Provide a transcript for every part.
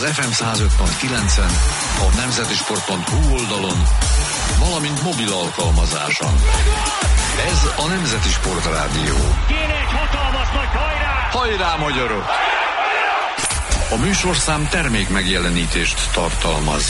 az FM 105.9-en, a nemzetisport.hu oldalon, valamint mobil alkalmazáson. Ez a Nemzeti Sport Rádió. Kéne egy hatalmas nagy hajrá! Hajrá, magyarok! A műsorszám termék megjelenítést tartalmaz.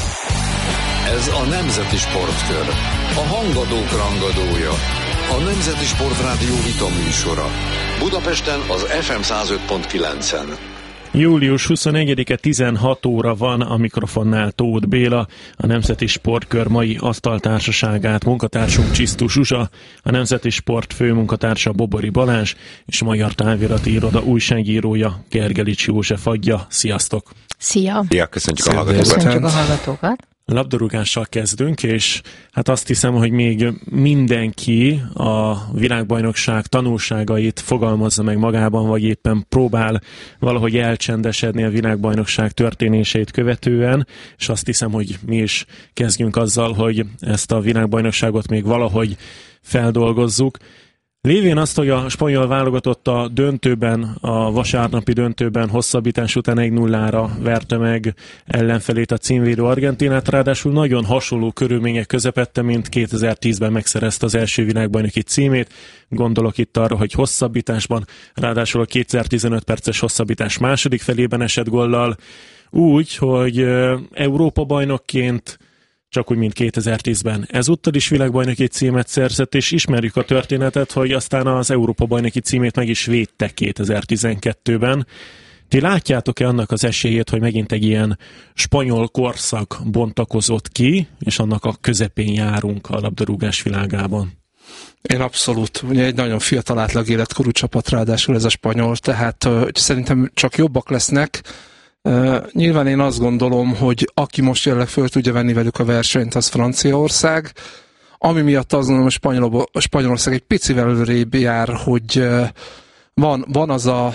Ez a Nemzeti Sportkör, a hangadók rangadója, a Nemzeti Sport Rádió vitaműsora. Budapesten az FM 105.9-en. Július 21-e 16 óra van, a mikrofonnál Tóth Béla, a Nemzeti Sportkör mai asztaltársaságát munkatársunk Csisztú Zsuzsa, a Nemzeti Sport főmunkatársa Bobori Balázs, és a Magyar Távirati Iroda újságírója Gergelics József adja. Sziasztok! Szia! Szia, köszöntjük a hallgatókat! Labdarúgással kezdünk, és hát azt hiszem, hogy még mindenki a világbajnokság tanulságait fogalmazza meg magában, vagy éppen próbál valahogy elcsendesedni a világbajnokság történéseit követően, és azt hiszem, hogy mi is kezdjünk azzal, hogy ezt a világbajnokságot még valahogy feldolgozzuk. Lévén azt, hogy a spanyol válogatott a döntőben, a vasárnapi döntőben hosszabbítás után 1-0-ra verte meg ellenfelét, a címvédő Argentinát, ráadásul nagyon hasonló körülmények közepette, mint 2010-ben megszerezte az első világbajnoki címét. Gondolok itt arra, hogy hosszabbításban, ráadásul a 2015 perces hosszabbítás második felében esett góllal, úgy, hogy Európa-bajnokként csak úgy, mint 2010-ben. Ezúttal is világbajnoki címet szerzett, és ismerjük a történetet, hogy aztán az Európa-bajnoki címét meg is védte 2012-ben. Ti látjátok-e annak az esélyét, hogy megint egy ilyen spanyol korszak bontakozott ki, és annak a közepén járunk a labdarúgás világában? Én abszolút. Ugye egy nagyon fiatal átlag életkorú csapat, ráadásul ez a spanyol, tehát szerintem csak jobbak lesznek. Nyilván én azt gondolom, hogy aki most jelenleg föl tudja venni velük a versenyt, az Franciaország. Ami miatt azt gondolom, hogy Spanyolország egy picivel előrébb jár, hogy van az a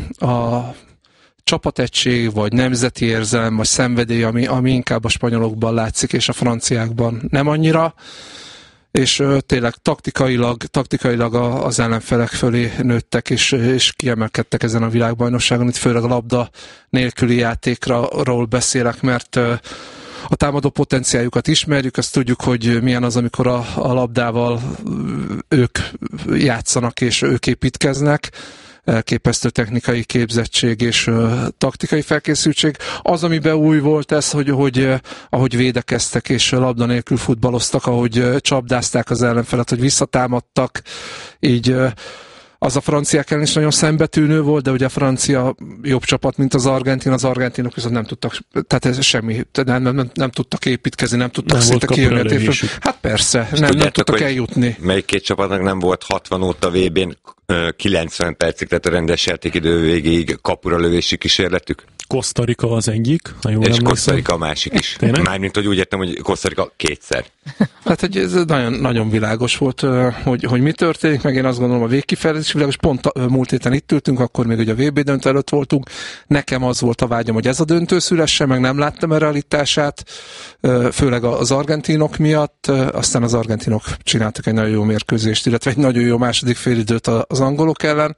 csapategység, vagy nemzeti érzelem, vagy szenvedély, ami inkább a spanyolokban látszik, és a franciákban nem annyira. És tényleg taktikailag az ellenfelek fölé nőttek, és kiemelkedtek ezen a világbajnokságon. Itt főleg a labda nélküli játékról beszélek, mert a támadó potenciáljukat ismerjük, azt tudjuk, hogy milyen az, amikor a labdával ők játszanak, és ők építkeznek. Elképesztő technikai képzettség és taktikai felkészültség. Az, amiben új volt ez, hogy ahogy védekeztek és labda nélkül futballoztak, ahogy csapdázták az ellenfelet, hogy visszatámadtak, így az a franciák ellen is nagyon szembetűnő volt, de ugye a francia jobb csapat, mint az argentinok viszont nem tudtak, tehát ez semmi, nem tudtak építkezni, nem tudtak szinte kijönni. Hát persze, nem tudtak eljutni. Melyik két csapatnak nem volt 60 óta VB-n 90 percig, tehát a rendes játékidő végéig kapura lövési kísérletük? Costa Rica az egyik, ha jól és Costa Rica a másik is. Mármint, hogy úgy értem, hogy Costa Rica kétszer. Hát, hogy ez nagyon, nagyon világos volt, hogy mi történik, meg én azt gondolom a végkifejezés világos. Pont múlt héten itt ültünk, akkor még ugye a VB döntő előtt voltunk. Nekem az volt a vágyam, hogy ez a döntő szülesse, meg nem láttam a realitását, főleg az argentinok miatt. Aztán az argentinok csináltak egy nagyon jó mérkőzést, illetve egy nagyon jó második félidőt az angolok ellen.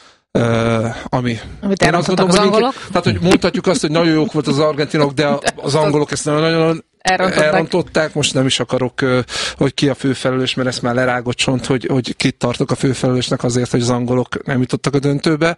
Amit elrontottak az angolok? Tehát, hogy mondhatjuk azt, hogy nagyon jók volt az argentinok, de az angolok ezt nagyon elrontották. Most nem is akarok, hogy ki a főfelelős, mert ezt már lerágott csont, hogy kit tartok a főfelelősnek azért, hogy az angolok nem jutottak a döntőbe.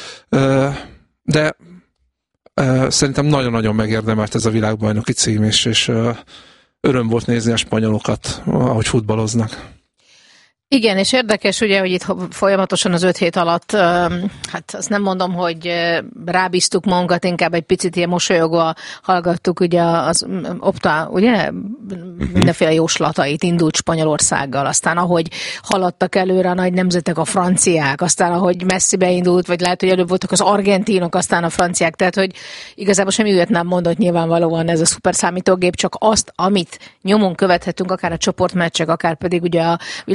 De szerintem nagyon-nagyon megérdemelt ez a világbajnoki cím, és öröm volt nézni a spanyolokat, ahogy futballoznak. Igen, és érdekes ugye, hogy itt folyamatosan az 5 hét alatt, hát azt nem mondom, hogy rábíztuk magunkat, inkább egy picit ilyen mosolyogva hallgattuk ugye az Opta, ugye mindenféle jóslatait, indult Spanyolországgal, aztán ahogy haladtak előre a nagy nemzetek, a franciák, aztán ahogy messzibe indult, vagy lehet, hogy előbb voltak az argentinok, aztán a franciák, tehát hogy igazából semmi ügyet nem mondott nyilvánvalóan ez a szuper számítógép, csak azt, amit nyomon követhetünk, akár a csoportmeccsek, akár pedig ugye a világbajnokság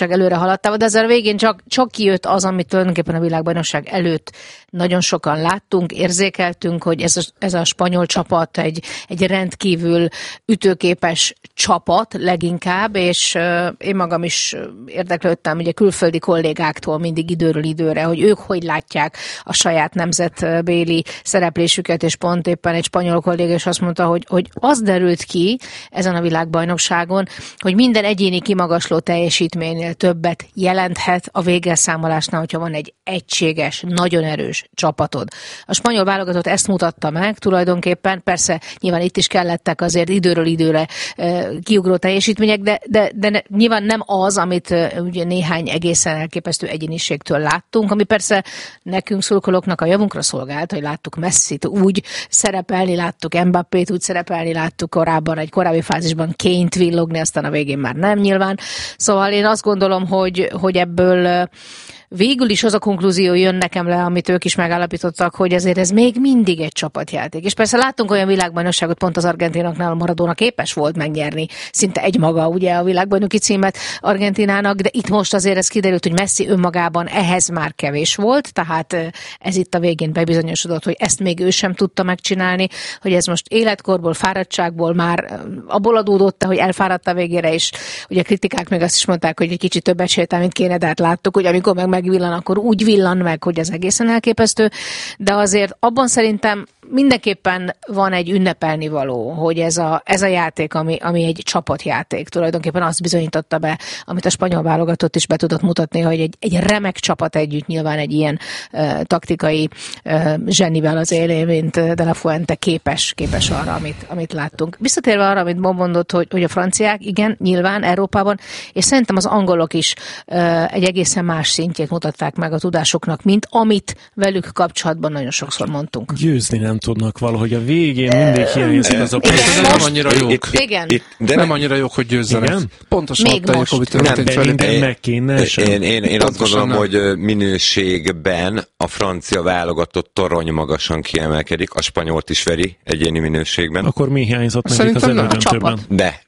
világbajnokság előre haladtával, de ezzel a végén csak kijött az, amit tulajdonképpen a világbajnokság előtt nagyon sokan láttunk, érzékeltünk, hogy ez a spanyol csapat egy rendkívül ütőképes csapat leginkább, és én magam is érdeklődtem ugye külföldi kollégáktól mindig időről időre, hogy ők hogy látják a saját nemzetbéli szereplésüket, és pont éppen egy spanyol kolléga is azt mondta, hogy az derült ki ezen a világbajnokságon, hogy minden egyéni kimagasló teljesítménynél többet jelenthet a végelszámolásnál, hogyha van egy egységes, nagyon erős csapatod. A spanyol válogatott ezt mutatta meg tulajdonképpen, persze nyilván itt is kellettek azért időről időre kiugró teljesítmények, de nyilván nem az, amit ugye néhány egészen elképesztő egyéniségtől láttunk, ami persze nekünk szurkolóknak a javunkra szolgált, hogy láttuk Messit úgy szerepelni, láttuk Mbappét úgy szerepelni, láttuk korábban, egy korábbi fázisban Kane-t villogni, aztán a végén már nem nyilván. Szóval én azt gondolom, hogy ebből végül is az a konklúzió jön nekem le, amit ők is megállapítottak, hogy azért ez még mindig egy csapatjáték. És persze láttunk olyan világbajnokságot, pont az argentinoknál a Maradona képes volt megnyerni szinte egymaga ugye a világbajnoki címet Argentinának, de itt most azért ez kiderült, hogy Messi önmagában ehhez már kevés volt, tehát ez itt a végén bebizonyosodott, hogy ezt még ő sem tudta megcsinálni, hogy ez most életkorból, fáradtságból már abból adódott, hogy elfáradt a végére, és ugye kritikák meg azt is mondták, hogy egy kicsit többet sétál, mint kéne, de hát láttuk, hogy amikor megvillan, akkor úgy villan meg, hogy ez egészen elképesztő, de azért abban szerintem mindenképpen van egy ünnepelni való, hogy ez a játék, ami egy csapatjáték. Tulajdonképpen azt bizonyította be, amit a spanyol válogatott is be tudott mutatni, hogy egy remek csapat együtt nyilván egy ilyen taktikai zsenivel az élén, mint De La Fuente képes arra, amit láttunk. Visszatérve arra, amit Bob mondott, hogy a franciák, igen, nyilván Európában, és szerintem az angolok is egy egészen más szintjét mutatták meg a tudásoknak, mint amit velük kapcsolatban nagyon sokszor mondtunk. Győzni nem tudnak valahogy. A végén mindig hiányzik az a de nem annyira jók. Igen. De nem annyira jók, hogy győzzenek. Igen? Pontosan még ott most. hogy történt velük. meg kéne. Én azt gondolom, hogy minőségben a francia válogatott torony magasan kiemelkedik, a spanyolt is veri egyéni minőségben. Akkor mi hiányzott nekik az Szerintem nem. elődöntőben?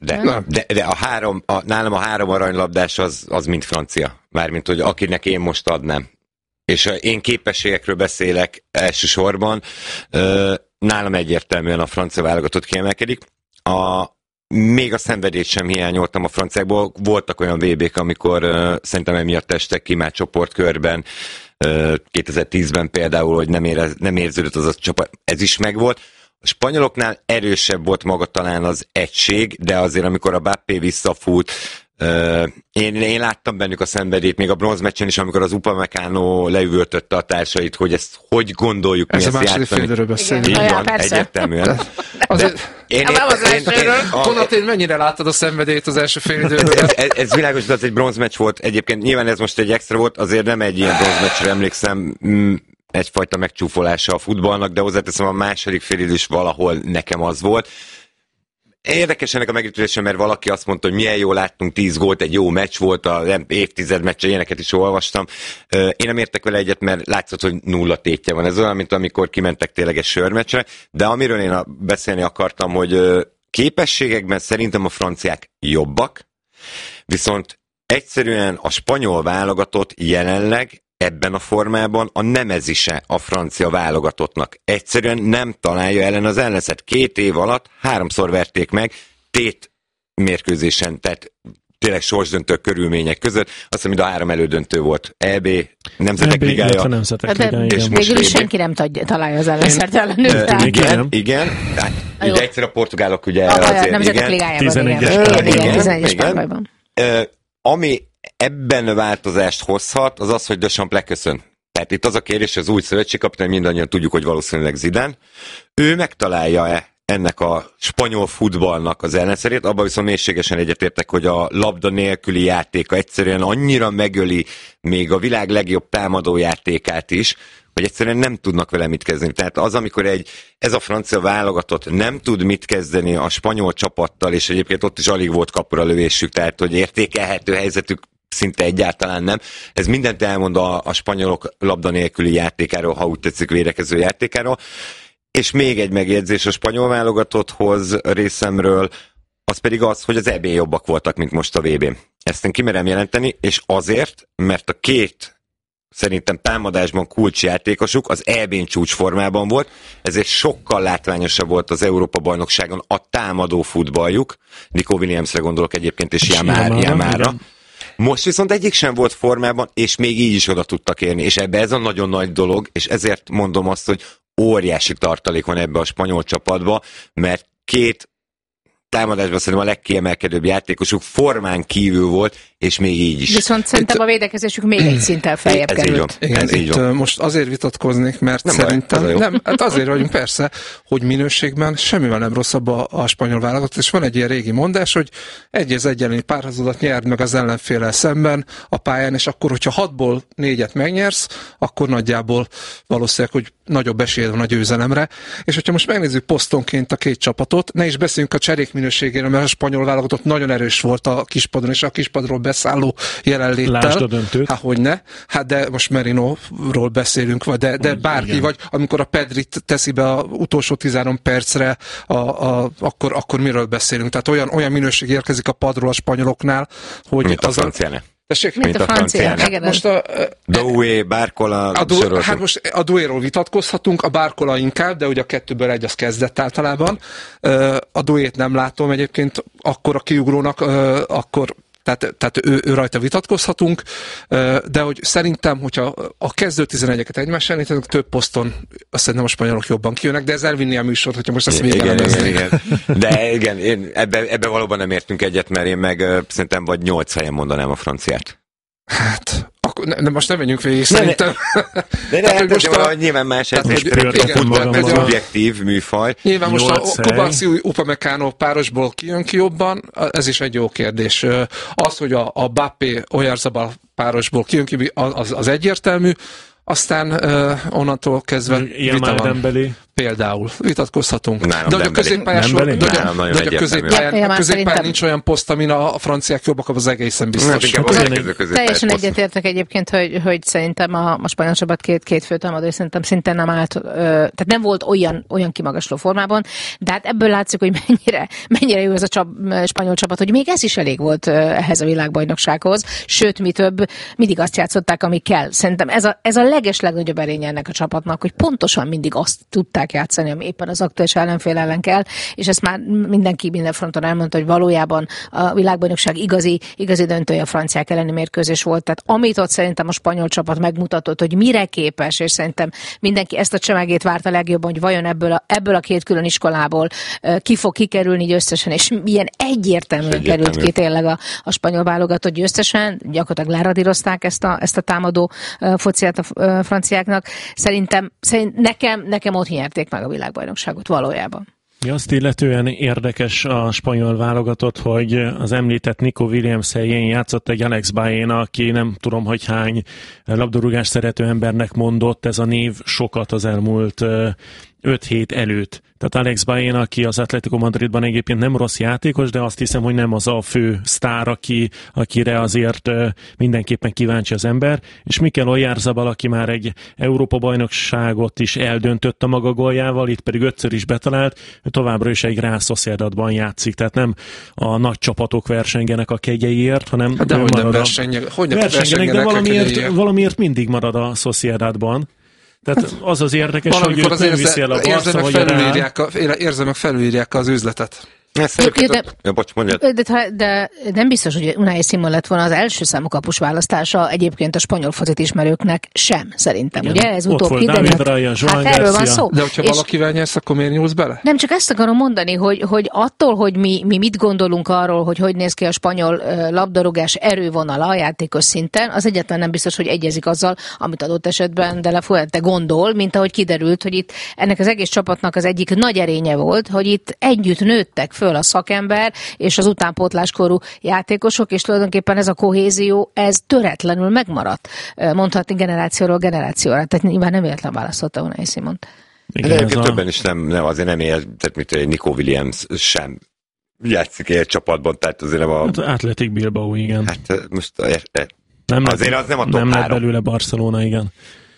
De nálam a 3 aranylabdás az mind francia. Mármint, hogy akinek én most adnám. És én képességekről beszélek elsősorban, nálam egyértelműen a francia válogatott kiemelkedik. Még a szenvedélyt sem hiányoltam a franciákból. Voltak olyan VB-k, amikor szerintem emiatt estek ki már csoportkörben, 2010-ben például, hogy nem érződött az a csapat, ez is megvolt. A spanyoloknál erősebb volt maga talán az egység, de azért amikor a Mbappé visszafut, én láttam bennük a szenvedélyt, még a bronzmeccsen is, amikor az Upamecano leüvöltötte a társait, hogy ezt hogy gondoljuk mi ezt játszani. Ez a második fél időről beszélni. Így van, egyértelműen. Konatén mennyire láttad a szenvedélyt az első fél időről? Ez világos, de az egy bronzmeccs volt. Egyébként nyilván ez most egy extra volt, azért nem egy ilyen bronzmeccsre emlékszem, egyfajta megcsúfolása a futballnak, de hozzáteszem, a második fél idő is valahol nekem az volt. Érdekes ennek a megítélésem, mert valaki azt mondta, hogy milyen jól láttunk 10 gólt, egy jó meccs volt, a évtized meccse, ilyeneket is olvastam. Én nem értek vele egyet, mert látszott, hogy 0 tétje van. Ez olyan, mint amikor kimentek tényleg egy sörmeccsre, de amiről én beszélni akartam, hogy képességekben szerintem a franciák jobbak, viszont egyszerűen a spanyol válogatott jelenleg ebben a formában a nemezise a francia válogatottnak. Egyszerűen nem találja ellen az ellenszert. 2 év alatt 3-szor verték meg, tét mérkőzésen, tehát tényleg sorsdöntő körülmények között. Azt hiszem, mind a 3 elődöntő volt. EB, Nemzetek Ligája. És végül is senki nem találja az ellenszert ellenül. Igen. Hát, ugye egyszer a portugálok ugye azért. Nemzetek Ligájában. 11-es pályában. Ami ebben változást hozhat, az az, hogy Deschamps leköszön. Tehát itt az a kérdés, az új szövetségkapitány, mindannyian tudjuk, hogy valószínűleg Zidane. Ő megtalálja-e ennek a spanyol futballnak az ellenszerét? Abban viszont mélységesen egyetértek, hogy a labda nélküli játéka egyszerűen annyira megöli még a világ legjobb támadó játékát is, hogy egyszerűen nem tudnak vele mit kezdeni. Tehát az, amikor ez a francia válogatott nem tud mit kezdeni a spanyol csapattal, és egyébként ott is alig volt kapura lövésük, tehát hogy értékelhető helyzetük szinte egyáltalán nem. Ez mindent elmond a spanyolok labda nélküli játékáról, ha úgy tetszik, védekező játékáról. És még egy megjegyzés a spanyol válogatotthoz részemről, az pedig az, hogy az EB-n jobbak voltak, mint most a VB-n. Ezt én kimerem jelenteni, és azért, mert a két szerintem támadásban kulcsjátékosuk az EB-n csúcsformában volt, ezért sokkal látványosabb volt az Európa-bajnokságon a támadó futballjuk. Nico Williamsre gondolok egyébként, és Yamára. Most viszont egyik sem volt formában, és még így is oda tudtak érni, és ebbe ez a nagyon nagy dolog, és ezért mondom azt, hogy óriási tartalék van ebbe a spanyol csapatba, mert két támadásban szerintem a legkiemelkedőbb játékosuk formán kívül volt, és még így is. Viszont szerintem a védekezésük még egy szinttel feljebb került. Itt most azért vitatkoznék, mert nem szerintem... Nem, hát azért vagyunk persze, hogy minőségben semmivel nem rosszabb a spanyol válogatott, és van egy ilyen régi mondás, hogy 1-1 párharcodat nyerd meg az ellenféllel szemben a pályán, és akkor, hogyha 6-ból 4-et megnyersz, akkor nagyjából valószínűleg, hogy nagyobb esélyed van a győzelemre. És hogyha most megnézzük posztonként a két csapatot, ne is beszéljünk a cserék minőségéről, mert a spanyol válogatott nagyon erős volt a kispadon, és a kispadról beszálló jelenléttel. Lásd a döntőt. Hogyne. De most Merinoról beszélünk, de bárki, igen. Vagy amikor a Pedrit teszi be a utolsó 13 percre, akkor miről beszélünk? Tehát olyan minőség érkezik a padról a spanyoloknál, hogy mint a franciának. Mint a franciának. Most Doué, Barcola, hát most a Douéról vitatkozhatunk, a Barcola inkább, de ugye a kettőből egy az kezdett általában. A Douét nem látom egyébként akkor a kiugrónak, akkor tehát ő rajta vitatkozhatunk, de hogy szerintem, hogyha a kezdő 11-eket egymás jelenítünk, több poszton azt szerintem a spanyolok jobban kijönnek, de ez elvinni a műsort, hogyha most ezt még igen. De igen, ebbe valóban nem értünk egyet, mert én meg szerintem vagy 8 helyen mondanám a franciát. Hát, de most nem menjünk végig, szerintem. De most nyilván más ez, és a futball ez objektív műfaj. Nyilván most a Kovácsi Upamecano párosból kijön ki jobban, ez is egy jó kérdés. Az, hogy a Bappé Oyarzabal párosból kijön ki, az egyértelmű. Aztán onnantól kezdve vita van. Például vitatkozhatunk. Nálam de hogy a középpályán nincs olyan poszt, amin a franciák jobbak, az egészen biztos. Teljesen egyetértek egyébként, hogy szerintem a spanyol csapat két főtámadó, és szerintem szintén nem állt, tehát nem volt olyan kimagasló formában, de hát ebből látszik, hogy mennyire jó ez a spanyol csapat, hogy még ez is elég volt ehhez a világbajnoksághoz, sőt, mi több, mindig azt játszották, ami kell. Szerintem ez a legnagyobb erénye ennek a csapatnak, hogy pontosan mindig azt tudták játszani, ami éppen az aktuális ellenfél ellen kell, és ezt már mindenki minden fronton elmondta, hogy valójában a világbajnokság igazi döntője a franciák elleni mérkőzés volt. Tehát amit ott szerintem a spanyol csapat megmutatott, hogy mire képes, és szerintem mindenki ezt a csemegét várta legjobban, hogy vajon ebből a két külön iskolából ki fog kikerülni győztesen, és milyen egyértelműen került ki tényleg a spanyol válogatott győztesen, gyakorlatilag leradírozták ezt a támadó fociát a franciáknak. Szerintem nekem ott nyerték meg a világbajnokságot valójában. Azt illetően érdekes a spanyol válogatott, hogy az említett Nico Williams helyén játszott egy Alex Baena, aki nem tudom, hogy hány labdarúgás szerető embernek mondott, ez a név sokat az elmúlt 5 hét előtt. Tehát Alex Baena, aki az Atletico Madridban egyébként nem rossz játékos, de azt hiszem, hogy nem az a fő sztár, akire azért mindenképpen kíváncsi az ember. És Mikel Oyarzabal, aki már egy Európa-bajnokságot is eldöntött a maga góljával, itt pedig 5-ször is betalált, továbbra is egy Real Sociedadban játszik. Tehát nem a nagy csapatok versengenek a kegyeiért, hanem de hogy nem versengenek, de valamiért mindig marad a Sociedadban. Tehát az érdekes, hogy őt nem viszi el a Barca vagy a Real. Érzelmek felülírják az üzletet. De nem biztos, hogy Unai Simon lett volna az első számú kapus választása egyébként a spanyol focit ismerőknek sem, szerintem. Igen. Ugye? Ez utóbb kiderült. Hát erről van szó. De hogyha valakivel nyersz, akkor miért nyúlsz bele? Nem, csak ezt akarom mondani, hogy attól, hogy mi mit gondolunk arról, hogy néz ki a spanyol labdarúgás erővonala a játékos szinten, az egyáltalán nem biztos, hogy egyezik azzal, amit adott esetben De La Fuente gondol, mint ahogy kiderült, hogy itt ennek az egész csapatnak az egyik nagy erénye volt, hogy itt együtt nőttek föl a szakember és az utánpótláskorú játékosok, és tulajdonképpen ez a kohézió, ez töretlenül megmaradt. Mondhatni generációról generációra. Tehát nyilván nem véletlen választotta Unai Simont. De többen is azért nem ér, tehát mint egy Nico Williams sem játszik egy csapatban, tehát azért nem a... Hát Athletic Bilbao, igen. Hát most nem azért az nem a top 3. Nem lett belőle Barcelona, igen.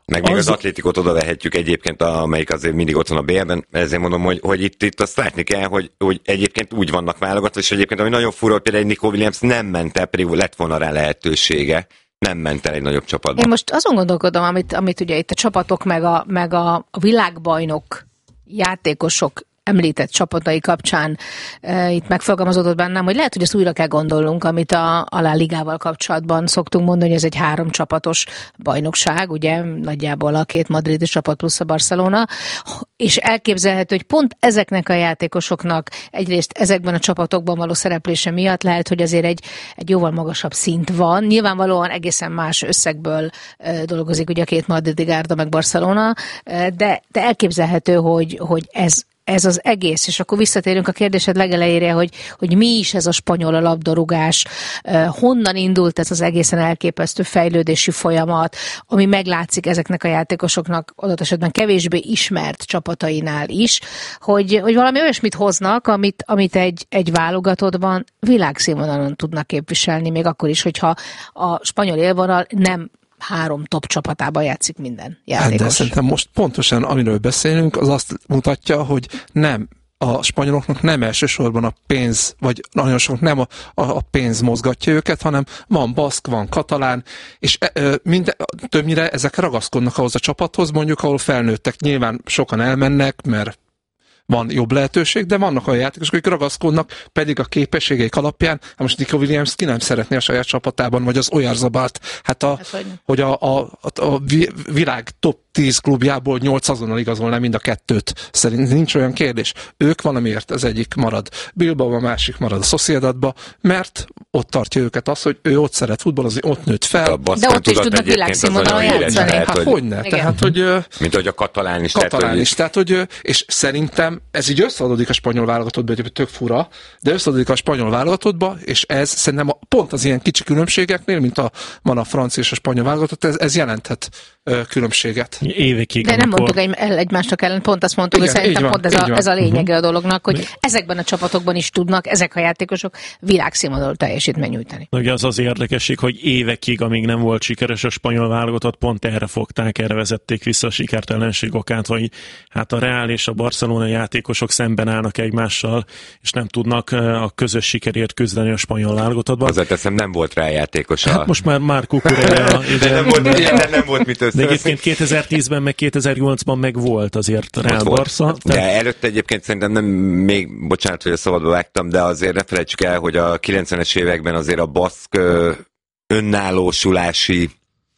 Meg még az Atlétikot oda vehetjük egyébként, amelyik azért mindig ott van a BL-ben, ezért mondom, hogy itt azt látni kell, hogy egyébként úgy vannak válogatva, és egyébként ami nagyon fura, hogy például Nico Williams nem ment el, pedig lett volna rá lehetősége, nem ment el egy nagyobb csapatba. Én most azon gondolkodom, amit ugye itt a csapatok meg a világbajnok játékosok említett csapatai kapcsán itt megfogalmazódott bennem, hogy lehet, hogy ezt újra kell gondolnunk, amit a La Ligával kapcsolatban szoktunk mondani, hogy ez egy 3 csapatos bajnokság, ugye nagyjából a 2 madridi csapat plusz a Barcelona, és elképzelhető, hogy pont ezeknek a játékosoknak egyrészt ezekben a csapatokban való szereplése miatt lehet, hogy azért egy jóval magasabb szint van. Nyilvánvalóan egészen más összegből dolgozik ugye a 2 madridi gárda meg Barcelona, de elképzelhető, hogy ez az egész, és akkor visszatérünk a kérdésed legelejére, hogy mi is ez a spanyol labdarúgás, honnan indult ez az egészen elképesztő fejlődési folyamat, ami meglátszik ezeknek a játékosoknak adott esetben kevésbé ismert csapatainál is, hogy valami olyasmit hoznak, amit egy válogatottban világszínvonalon tudnak képviselni, még akkor is, hogyha a spanyol élvonal nem 3 top csapatában játszik minden játékos. De szerintem most pontosan, amiről beszélünk, az azt mutatja, hogy nem a spanyoloknak nem elsősorban a pénz, vagy nagyon sok nem a pénz mozgatja őket, hanem van baszk, van katalán, és többnyire ezek ragaszkodnak ahhoz a csapathoz, mondjuk, ahol felnőttek. Nyilván sokan elmennek, mert van jobb lehetőség, de vannak olyan játékosok, akik ragaszkodnak, pedig a képességeik alapján, most Nico Williams ki nem szeretné a saját csapatában, vagy az Oyarzabalt, hogy a világ top 10 klubjából 8 azonnal igazolná mind a 2-t. Szerint nincs olyan kérdés. Ők valamiért az egyik marad Bilbao, a másik marad a Sociedadba, mert ott tartja őket az, hogy ő ott szeret futballozni, ott nőtt fel. De ott is tudnak világszínvonalon játszani. Hát hogyne? Tehát, hogy... Mint hogy a katalán is. Tehát, hogy és szerintem ez így összeadódik a spanyol válogatottba, hogy tök fura, de összeadódik a spanyol válogatottba, és ez szerintem pont az ilyen kicsi különbségeknél, mint van a francia és a spanyol válogatott, ez jelenthet különbséget. Évekig. De nem mondtuk egymásnak ellen, pont azt mondtuk, hogy szerintem pont ez a lényege a dolognak, hogy ezekben a csapatokban is tudnak ezek a játékosok világszínvonalú teljesítmény nyújtani. Ugye az érdekesség, hogy évekig, amíg nem volt sikeres a spanyol válogatott, pont erre fogták, erre vezették vissza a sikertelenség okát, hogy hát a Real és a Barcelona játékosok szemben állnak egymással, és nem tudnak a közös sikerért küzdeni a spanyol válogatottban. Hozzáteszem, nem volt rá játékos. Hát most már Marco Cucurella nem volt mit de egyébként 2010-ben meg 2008-ban meg volt azért Real Barca. De előtte egyébként szerintem nem, még bocsánat, hogy a szabadba vágtam, de azért ne felejtsük el, hogy a 90-es években azért a baszk önállósulási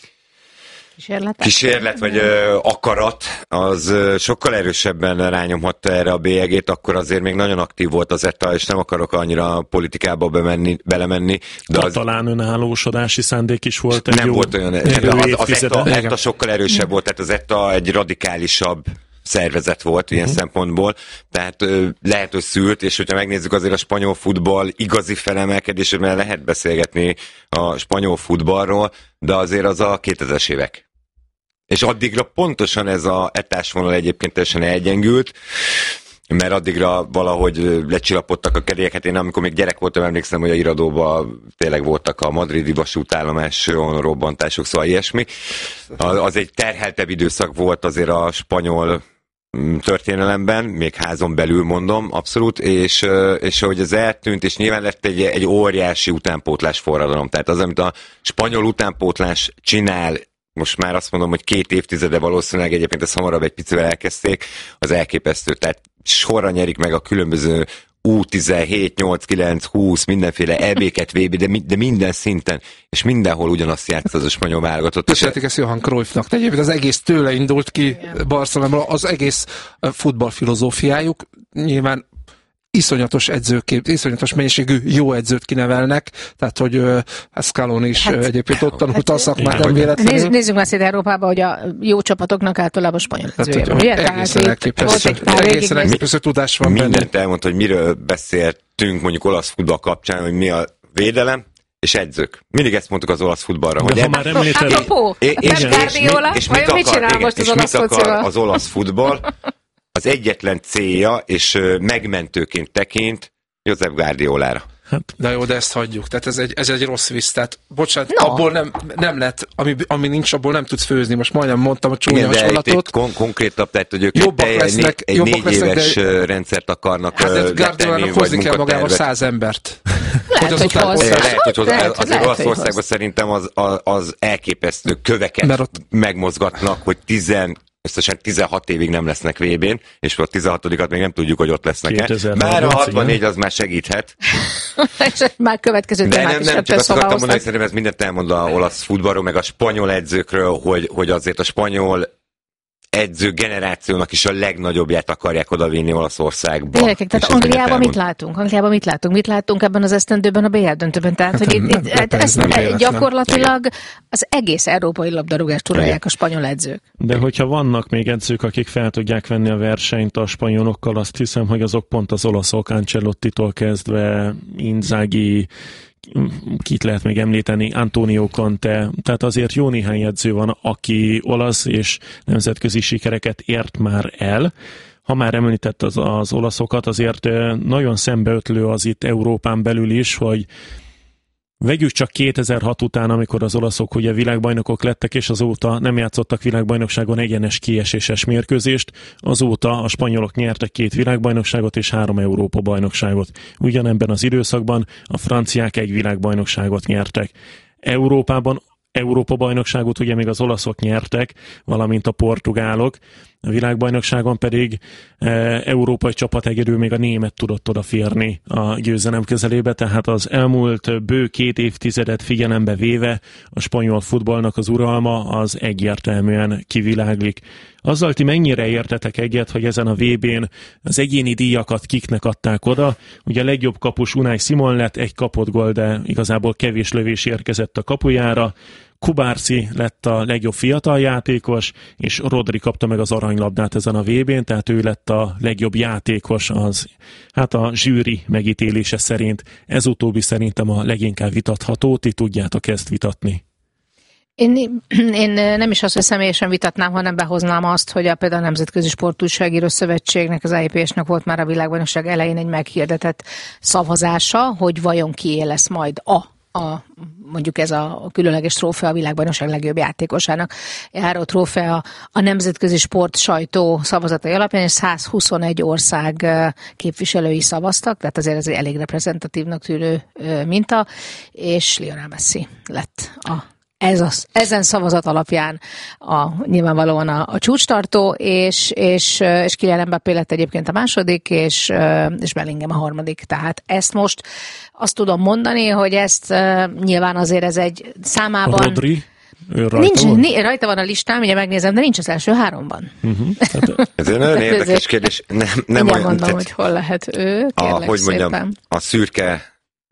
kísérlet vagy akarat, az sokkal erősebben rányomhatta erre a bélyegét, akkor azért még nagyon aktív volt az ETA, és nem akarok annyira politikába belemenni. De talán önállósodási szándék is volt. Nem volt olyan, az ETA sokkal erősebb volt, tehát az ETA egy radikálisabb szervezet volt ilyen szempontból, tehát lehet, hogy szült, és hogyha megnézzük azért a spanyol futball igazi felemelkedésről, mert lehet beszélgetni a spanyol futballról, de azért az a 2000-es évek. És addigra pontosan ez a etásvonal egyébként teljesen elgyengült, mert addigra valahogy lecsillapodtak a kedélyeket. Én amikor még gyerek voltam, emlékszem, hogy a iradóban tényleg voltak a madridi vasútállomáson robbantások, szóval ilyesmi. Az egy terheltebb időszak volt azért a spanyol történelemben, még házon belül mondom, abszolút, és hogy ez eltűnt, és nyilván lett egy óriási utánpótlás forradalom. Tehát az, amit a spanyol utánpótlás csinál, most már azt mondom, hogy 2 évtizede valószínűleg, egyébként ezt hamarabb egy picivel elkezdték, az elképesztő. Tehát sorra nyerik meg a különböző U17, 8, 9, 20, mindenféle EB-ket, VB, de minden szinten, és mindenhol ugyanazt játszik az a spanyol válogatott. Köszönhetik ezt Johan Cruyffnak. Egyébként az egész tőle indult ki Barcelona, az egész futballfilozófiájuk. Nyilván iszonyatos mennyiségű jó edzőt kinevelnek, tehát hogy Scaloni is egyébként ott tanult a szakmát, nem véletlenül. Nézzük már szét Európában, hogy a jó csapatoknak általában spanyol edzője van. Egészen elképesztő tudás van benne. Mindent elmondta, hogy miről beszéltünk mondjuk olasz futball kapcsán, hogy mi a védelem, és edzők. Mindig ezt mondtuk az olasz futballra. Hogy ha már említed... És mit akar az olasz futball? Az egyetlen célja, és megmentőként tekint Josep Guardiolára. Hát. De jó, de ezt hagyjuk. Tehát ez egy rossz vicc. Tehát, bocsánat, abból nem lehet, ami nincs, abból nem tudsz főzni. Most majdnem mondtam a csúnya hasonlatot. Konkrétabb, tehát, hogy ők egy 4 éves rendszert akarnak letenni, hozni kell magával 100 embert. Lehet, hogy azért Olaszországban szerintem az elképesztő köveket megmozgatnak, hogy összesen 16 évig nem lesznek VB-n, és a 16-at még nem tudjuk, hogy ott lesznek-e. Már a 64 az már segíthet. És már következő témát is nem csak azt akartam mondani, hogy szerintem ez mindent elmond a olasz futballról, meg a spanyol edzőkről, hogy azért a spanyol edző generációnak is a legnagyobbját akarják odavinni Olaszországba. Gyerekek, tehát Angliában mit látunk? Mit láttunk ebben az esztendőben a BL döntőben? Tehát, hogy ez gyakorlatilag az egész európai labdarúgást uralják a spanyol edzők. De hogyha vannak még edzők, akik fel tudják venni a versenyt a spanyolokkal, azt hiszem, hogy azok pont az olaszok, Ancelottitól kezdve Inzaghi, kit lehet még említeni, Antonio Conte, tehát azért jó néhány edző van, aki olasz és nemzetközi sikereket ért már el. Ha már említett az olaszokat, azért nagyon szembeötlő az itt Európán belül is, hogy vegyük csak 2006 után, amikor az olaszok ugye világbajnokok lettek, és azóta nem játszottak világbajnokságon egyenes kieséses mérkőzést, azóta a spanyolok nyertek 2 világbajnokságot és 3 Európa-bajnokságot. Ugyanebben az időszakban a franciák 1 világbajnokságot nyertek. Európában Európa-bajnokságot ugye még az olaszok nyertek, valamint a portugálok, a világbajnokságon pedig európai csapat egyedül még a német tudott odaférni a győzelem közelébe, tehát az elmúlt bő 2 évtizedet figyelembe véve a spanyol futballnak az uralma az egyértelműen kiviláglik. Azzal ti mennyire értetek egyet, hogy ezen a VB-n az egyéni díjakat kiknek adták oda? Ugye a legjobb kapus Unai Simon lett, 1 kapott gól, de igazából kevés lövés érkezett a kapujára. Kubarsi lett a legjobb fiatal játékos, és Rodri kapta meg az aranylabdát ezen a VB-n, tehát ő lett a legjobb játékos, a zsűri megítélése szerint. Ez utóbbi szerintem a leginkább vitatható, ti tudjátok ezt vitatni. Én nem is azt, hogy személyesen vitatnám, hanem behoznám azt, hogy például a Nemzetközi Sportújságíró Szövetségnek, az AIP-snek volt már a világbajnokság elején egy meghirdetett szavazása, hogy vajon kié lesz majd mondjuk ez a különleges trófea a világbajnokság legjobb játékosának járó trófea a nemzetközi sport sajtó szavazatai alapján, és 121 ország képviselői szavaztak, tehát azért ez egy elég reprezentatívnak tűnő minta, és Lionel Messi lett ezen szavazat alapján nyilvánvalóan a csúcstartó, és Kylian Mbappé lett egyébként a második, és Bellingham a harmadik. Tehát ezt most azt tudom mondani, hogy ezt nyilván azért ez egy számában... Rodri? Rajta van a listám, ugye megnézem, de nincs az első 3-ban. Ez egy nagyon érdekes kérdés. Nem olyan, mondom, hogy hol lehet ő, kérlek hogy szépen. Mondjam, a szürke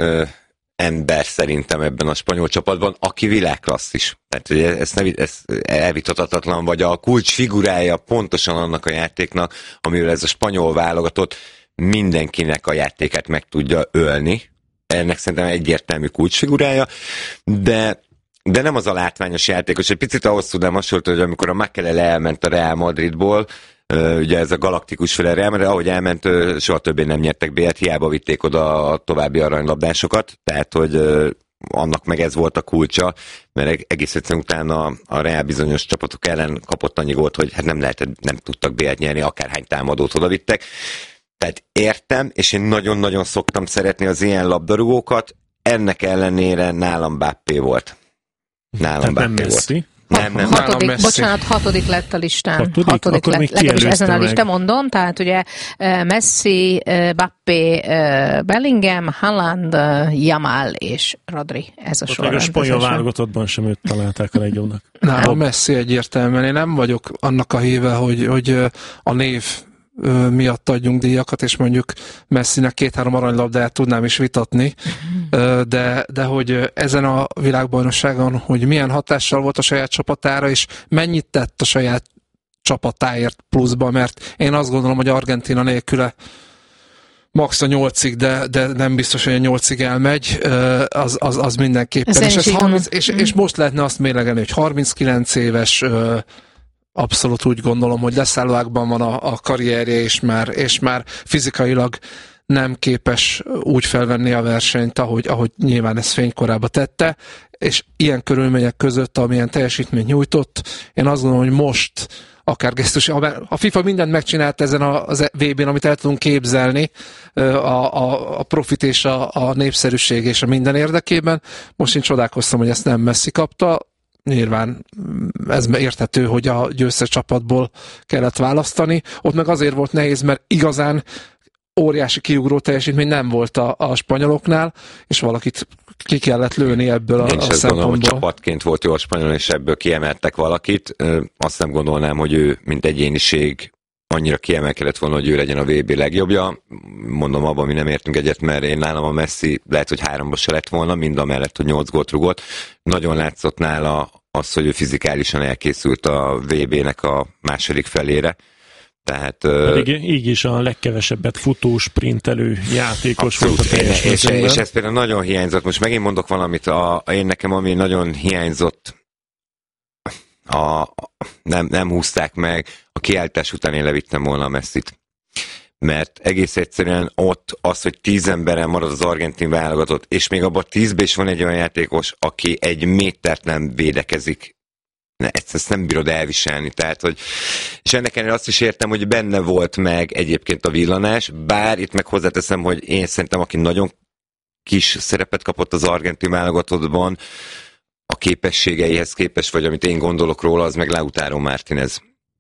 ember szerintem ebben a spanyol csapatban, aki világklassz is. Tehát ez elvitathatatlan, vagy a kulcs figurája pontosan annak a játéknak, amivel ez a spanyol válogatott mindenkinek a játékát meg tudja ölni. Ennek szerintem egyértelmű kulcsfigurája, de nem az a látványos játékos. Egy picit ahhoz tudnám hasonlítani, hogy amikor a Makelele elment a Real Madridból, ugye ez a galaktikus féle Real Madrid, ahogy elment, soha többé nem nyertek B-t, hiába vitték oda a további aranylabdásokat, tehát hogy annak meg ez volt a kulcsa, mert egész egyszerűen utána a Real bizonyos csapatok ellen kapott annyi gólt, hogy hát nem tudtak B-t nyerni, akárhány támadót oda vittek. Tehát értem, és én nagyon-nagyon szoktam szeretni az ilyen labdarúgókat, ennek ellenére nálam Mbappé volt. Nálam Mbappé volt. Nem. Hatodik lett a listán. Hatodik lett. Legalábbis ezen a listán mondom, tehát ugye Messi, Mbappé, Bellingham, Haaland, Yamal és Rodri. Ez a sorrend. A spanyol válogatottban sem őt találták a legjobbnak. Nálam Messi egyértelműen. Én nem vagyok annak a híve, hogy a név miatt adjunk díjakat, és mondjuk Messinek 2-3 aranylabdáját tudnám is vitatni, de hogy ezen a világbajnokságon, hogy milyen hatással volt a saját csapatára, és mennyit tett a saját csapatáért pluszba, mert én azt gondolom, hogy Argentína nélküle max a 8-ig, de nem biztos, hogy a 8-ig elmegy, az mindenképpen. És most lehetne azt mérlegelni, hogy 39 éves, abszolút úgy gondolom, hogy leszállóákban van a karrierje, és már fizikailag nem képes úgy felvenni a versenyt, ahogy nyilván ezt fénykorában tette, és ilyen körülmények között, amilyen teljesítményt nyújtott, én azt gondolom, hogy most akár gesztus, a FIFA mindent megcsinált ezen az VB-n, amit el tudunk képzelni, a profit és a népszerűség és a minden érdekében. Most én csodálkoztam, hogy ezt nem Messi kapta. Nyilván ez érthető, hogy a győztes csapatból kellett választani. Ott meg azért volt nehéz, mert igazán óriási kiugró teljesítmény nem volt a spanyoloknál, és valakit ki kellett lőni ebből a szempontból. Én is azt gondolom, hogy csapatként volt jó a spanyol, és ebből kiemeltek valakit. Azt nem gondolnám, hogy ő, mint egyéniség, annyira kiemelkedett volna, hogy ő legyen a VB legjobbja. Mondom, abban mi nem értünk egyet, mert én nálam a Messi lehet, hogy 3-ba se lett volna, mind a mellett, hogy 8 gólt rugott. Nagyon látszott nála az, hogy ő fizikálisan elkészült a VB-nek a második felére. Tehát, pedig így is a legkevesebbet futó, sprintelő játékos volt a teljes mezőnyben. És ez például nagyon hiányzott. Most megint mondok valamit, én nekem ami nagyon hiányzott, nem húzták meg, a kiállítás után én levittem volna a Messit. Mert egész egyszerűen ott az, hogy 10 emberen marad az argentin válogatott, és még abban 10-ben is van egy olyan játékos, aki 1 métert nem védekezik. Ezt nem bírod elviselni. Tehát, hogy, és ennek ellenére azt is értem, hogy benne volt meg egyébként a villanás, bár itt meg hozzáteszem, hogy én szerintem, aki nagyon kis szerepet kapott az argentin válogatottban, a képességeihez képest, vagy amit én gondolok róla, az meg Lautaro Martínez.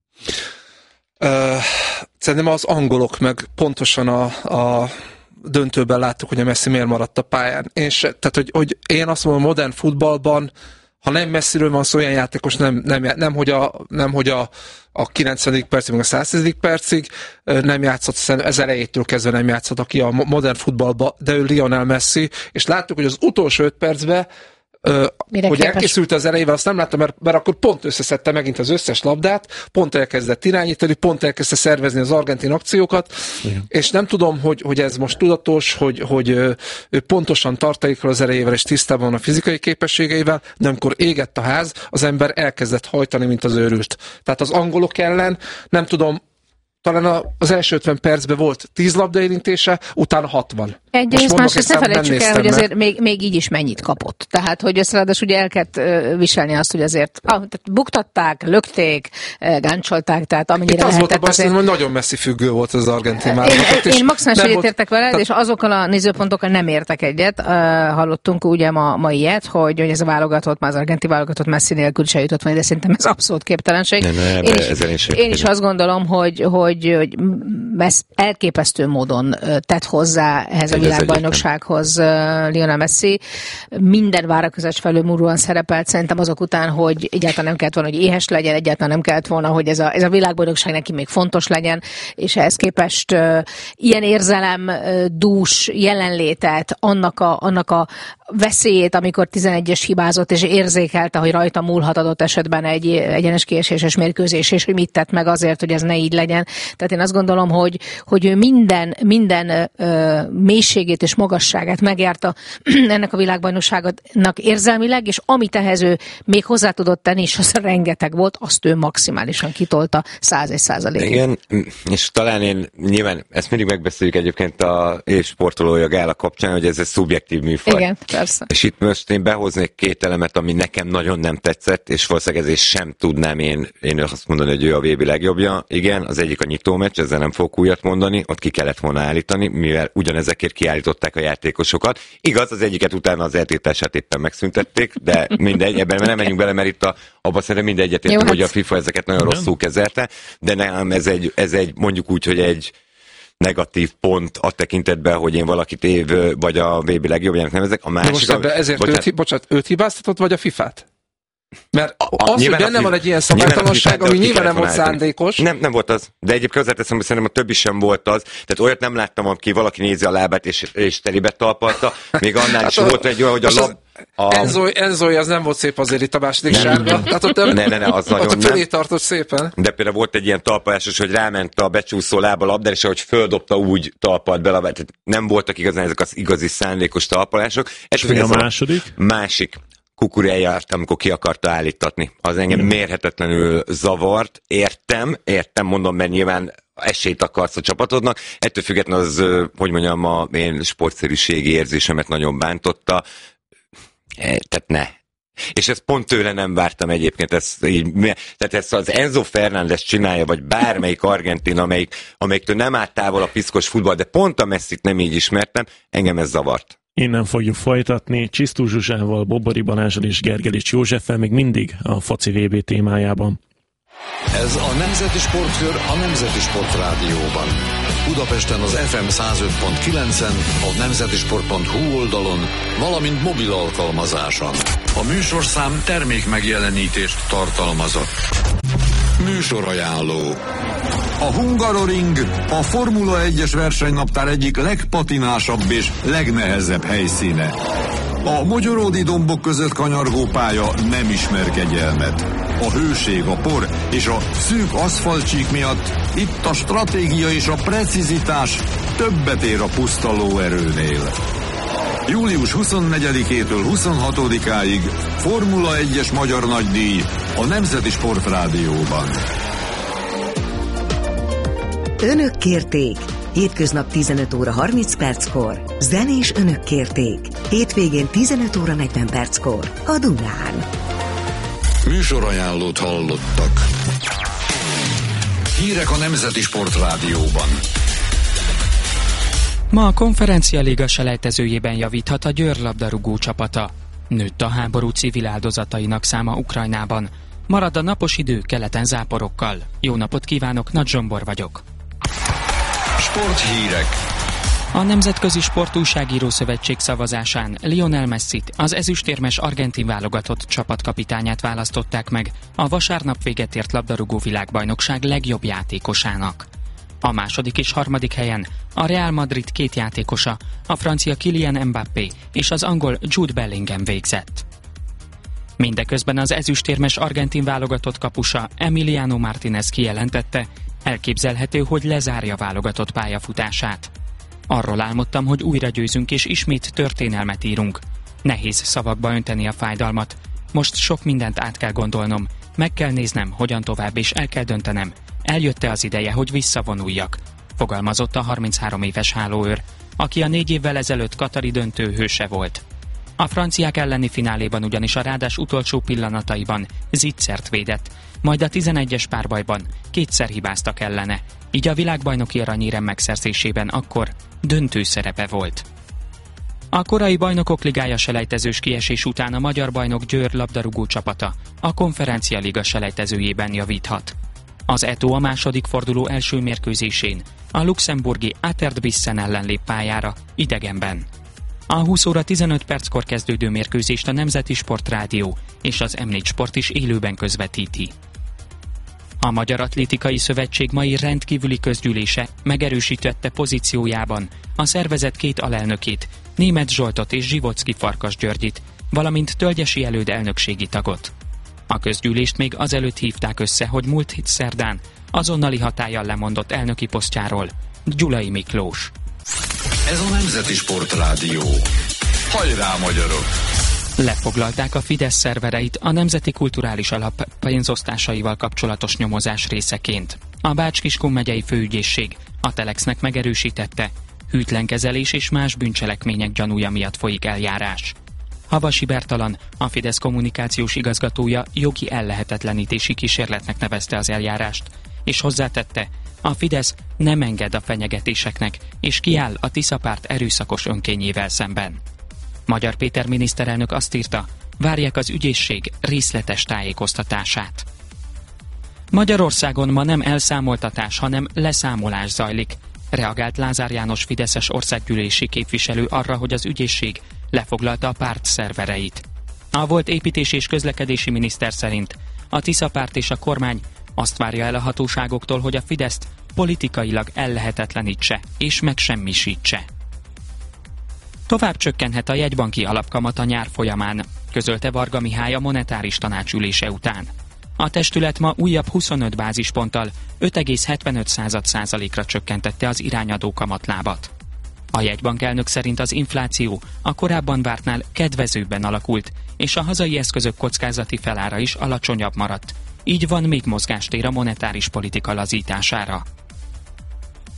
Szerintem az angolok meg pontosan a döntőben láttuk, hogy a Messi miért maradt a pályán. Tehát, hogy én azt mondom, modern futballban, ha nem Messiről van szó, olyan játékos nem hogy a 90. percig, meg a 110. percig nem játszott, ez elejétől kezdve nem játszott, aki a modern futballban, de ő Lionel Messi, és láttuk, hogy az utolsó 5 percben hogy elkészült az elejével, azt nem láttam, mert akkor pont összeszedte megint az összes labdát, pont elkezdett irányítani, pont elkezdte szervezni az argentin akciókat, igen. És nem tudom, hogy ez most tudatos, hogy ő pontosan tartalékol az elejével, és tisztában van a fizikai képességeivel, de amikor égett a ház, az ember elkezdett hajtani, mint az őrült. Tehát az angolok ellen, nem tudom, talán az első 50 percben volt 10 labdaérintése, utána 60. Egyrészt, másrészt ne felejtsük el, hogy azért még így is mennyit kapott. Tehát, hogy összeráadásul ugye el kellett viselni azt, hogy azért tehát buktatták, lökték, gáncsolták, tehát amennyire lehetett. Az volt a baj, hogy nagyon messzi függő volt az argentin válogatott. Én maximálisan egyetértek veled, és azokkal a nézőpontokkal nem értek egyet. Hallottunk ugye ma ilyet, hogy ez a válogatott, már az argentin válogatott Messi nélkül se jutott majd, de szerintem ez abszolút képtelenség. Én is azt gondolom, hogy elképesztő módon tett hozzá ehhez a világbajnoksághoz Lionel Messi. Minden várakozás felülmúlóan szerepelt szerintem azok után, hogy egyáltalán nem kellett volna, hogy éhes legyen, egyáltalán nem kellett volna, hogy ez a világbajnokság neki még fontos legyen, és ehhez képest ilyen érzelem-dús jelenlétet, annak a veszélyét, amikor 11-es hibázott, és érzékelte, hogy rajta múlhat adott esetben egy egyenes kieséses mérkőzés, és hogy mit tett meg azért, hogy ez ne így legyen. Tehát én azt gondolom, hogy ő minden mélységét és magasságát megjárta ennek a világbajnokságnak érzelmileg, és amit ehhez ő még hozzá tudott tenni, és az rengeteg volt, azt ő maximálisan kitolta 101%-ig. Igen, és talán én nyilván ezt mindig megbeszéljük egyébként a évsportolója gála kapcsán, hogy ez egy szubjektív műfaj. Igen, persze. És itt most én behoznék 2 elemet, ami nekem nagyon nem tetszett, és valószínűleg ezért sem tudnám én azt mondani, hogy ő a VB legjobbja. Igen, az egyik a nyitómeccs, ezzel nem fogok újat mondani, ott ki kellett volna állítani, mivel ugyanezekért kiállították a játékosokat. Igaz, az egyiket utána az eltiltását éppen megszüntették, de mindegy, ebben nem menjünk bele, mert itt abban szerintem mindegy értem, hogy a FIFA ezeket nagyon rosszul kezelte, de nem, ez egy mondjuk úgy, hogy egy negatív pont a tekintetben, hogy én valakit vagy a VB legjobbjának nevezek. A másik... Most ezért őt hibáztatod, vagy a FIFA-t? Mert az, hogy benne van egy ilyen szabálytalanság, ami nyilván nem volt szándékos. Nem volt az. De egyébként hozzáteszem, hogy szerintem a többi sem volt az. Tehát olyat nem láttam, aki valaki nézi a lábát és telibe talpalta. Még annál is volt egy olyan, hogy Enzói az nem volt szép azért itt a második sárga. Tehát ott az nagyon ott fölé tartott szépen. De például volt egy ilyen talpalásos, hogy ráment a becsúszó lába labdára, és ahogy földobta, úgy talpalt bele. Tehát nem voltak igazán ezek az igazi szándékos talpalások. És a második? Másik. Kukuréjárt, amikor ki akarta állítatni. Az engem mérhetetlenül zavart. Értem, mondom, mert nyilván esélyt akarsz a csapatodnak. Ettől függetlenül az, hogy mondjam, a én sportszerűségi érzésemet nagyon bántotta. Tehát ne. És ezt pont tőle nem vártam egyébként. Tehát ezt az Enzo Fernández csinálja, vagy bármelyik argentin, amelyiktől nem állt távol a piszkos futball, de pont a Messit nem így ismertem, engem ez zavart. Innen fogjuk folytatni Csisztú Zsuzsával, Bobori Balázsral és Gergelics Józseffel, még mindig a foci VB témájában. Ez a Nemzeti Sportkör a Nemzeti Sport Rádióban. Budapesten az FM 105.9-en, a nemzetisport.hu oldalon, valamint mobil alkalmazáson. A műsorszám termék megjelenítést tartalmazott. Műsorajánló. A Hungaroring a Formula 1-es versenynaptár egyik legpatinásabb és legnehezebb helyszíne. A mogyoródi dombok között kanyargó pálya nem ismer kegyelmet. A hőség, a por és a szűk aszfaltcsík miatt itt a stratégia és a precizitás többet ér a puszta lóerőnél. Július 24-től 26-áig Formula 1-es magyar nagydíj a Nemzeti Sport Rádióban. Önök kérték. Hétköznap 15 óra 30 perckor. Zenés önök kérték. Hétvégén 15 óra 40 perckor. A Dunán. Műsorajánlót hallottak. Hírek a Nemzeti Sport Rádióban. Ma a Konferencia Liga selejtezőjében javíthat a Győr labdarúgó csapata. Nőtt a háború civil áldozatainak száma Ukrajnában. Marad a napos idő keleten záporokkal. Jó napot kívánok, Nagy Zsombor vagyok. Sporthírek. A Nemzetközi Sportújságíró Szövetség szavazásán Lionel Messit, az ezüstérmes argentin válogatott csapatkapitányát választották meg a vasárnap véget ért labdarúgó világbajnokság legjobb játékosának. A második és harmadik helyen a Real Madrid két játékosa, a francia Kylian Mbappé és az angol Jude Bellingham végzett. Mindeközben az ezüstérmes argentin válogatott kapusa Emiliano Martínez kijelentette, elképzelhető, hogy lezárja válogatott pályafutását. Arról álmodtam, hogy újra győzünk és ismét történelmet írunk. Nehéz szavakba önteni a fájdalmat. Most sok mindent át kell gondolnom. Meg kell néznem, hogyan tovább, és el kell döntenem. Eljött-e az ideje, hogy visszavonuljak? Fogalmazott a 33 éves hálóőr, aki a 4 évvel ezelőtt katari döntő hőse volt. A franciák elleni fináléban ugyanis a rádás utolsó pillanataiban zicsert védett, majd a 11-es párbajban kétszer hibáztak ellene, így a világbajnoki aranyérem megszerzésében akkor döntő szerepe volt. A korai Bajnokok Ligája selejtezős kiesés után a magyar bajnok Győr labdarúgó csapata a Konferencia Liga selejtezőjében javíthat. Az Eto a második forduló első mérkőzésén a luxemburgi Aterbissen ellen lép pályára, idegenben. A 20 óra 15 perckor kezdődő mérkőzést a Nemzeti Sport Rádió és az M4 Sport is élőben közvetíti. A Magyar Atlétikai Szövetség mai rendkívüli közgyűlése megerősítette pozíciójában a szervezet két alelnökét, Németh Zsoltot és Zsivocki Farkas Györgyit, valamint Tölgyesi Előd elnökségi tagot. A közgyűlést még azelőtt hívták össze, hogy múlt hét szerdán azonnali hatállyal lemondott elnöki posztjáról Gyulai Miklós. Ez a Nemzeti Sport Rádió. Hajrá, magyarok! Lefoglalták a Fidesz szervereit a Nemzeti Kulturális Alap pénzosztásaival kapcsolatos nyomozás részeként. A Bács-Kiskun megyei főügyészség a Telexnek megerősítette, hűtlen kezelés és más bűncselekmények gyanúja miatt folyik eljárás. Havasi Bertalan, a Fidesz kommunikációs igazgatója jogi ellehetetlenítési kísérletnek nevezte az eljárást, és hozzátette, a Fidesz nem enged a fenyegetéseknek, és kiáll a Tisza párt erőszakos önkényével szemben. Magyar Péter miniszterelnök azt írta, várják az ügyészség részletes tájékoztatását. Magyarországon ma nem elszámoltatás, hanem leszámolás zajlik, reagált Lázár János fideszes országgyűlési képviselő arra, hogy az ügyészség lefoglalta a párt szervereit. A volt építés- és közlekedési miniszter szerint a Tisza párt és a kormány azt várja el a hatóságoktól, hogy a Fideszt politikailag ellehetetlenítse és megsemmisítse. Tovább csökkenhet a jegybanki alapkamat a nyár folyamán, közölte Varga Mihály a monetáris tanácsülése után. A testület ma újabb 25 bázisponttal 5,75%-ra csökkentette az irányadó kamatlábat. A jegybank elnök szerint az infláció a korábban vártnál kedvezőbben alakult, és a hazai eszközök kockázati felára is alacsonyabb maradt. Így van még mozgástér a monetáris politika lazítására.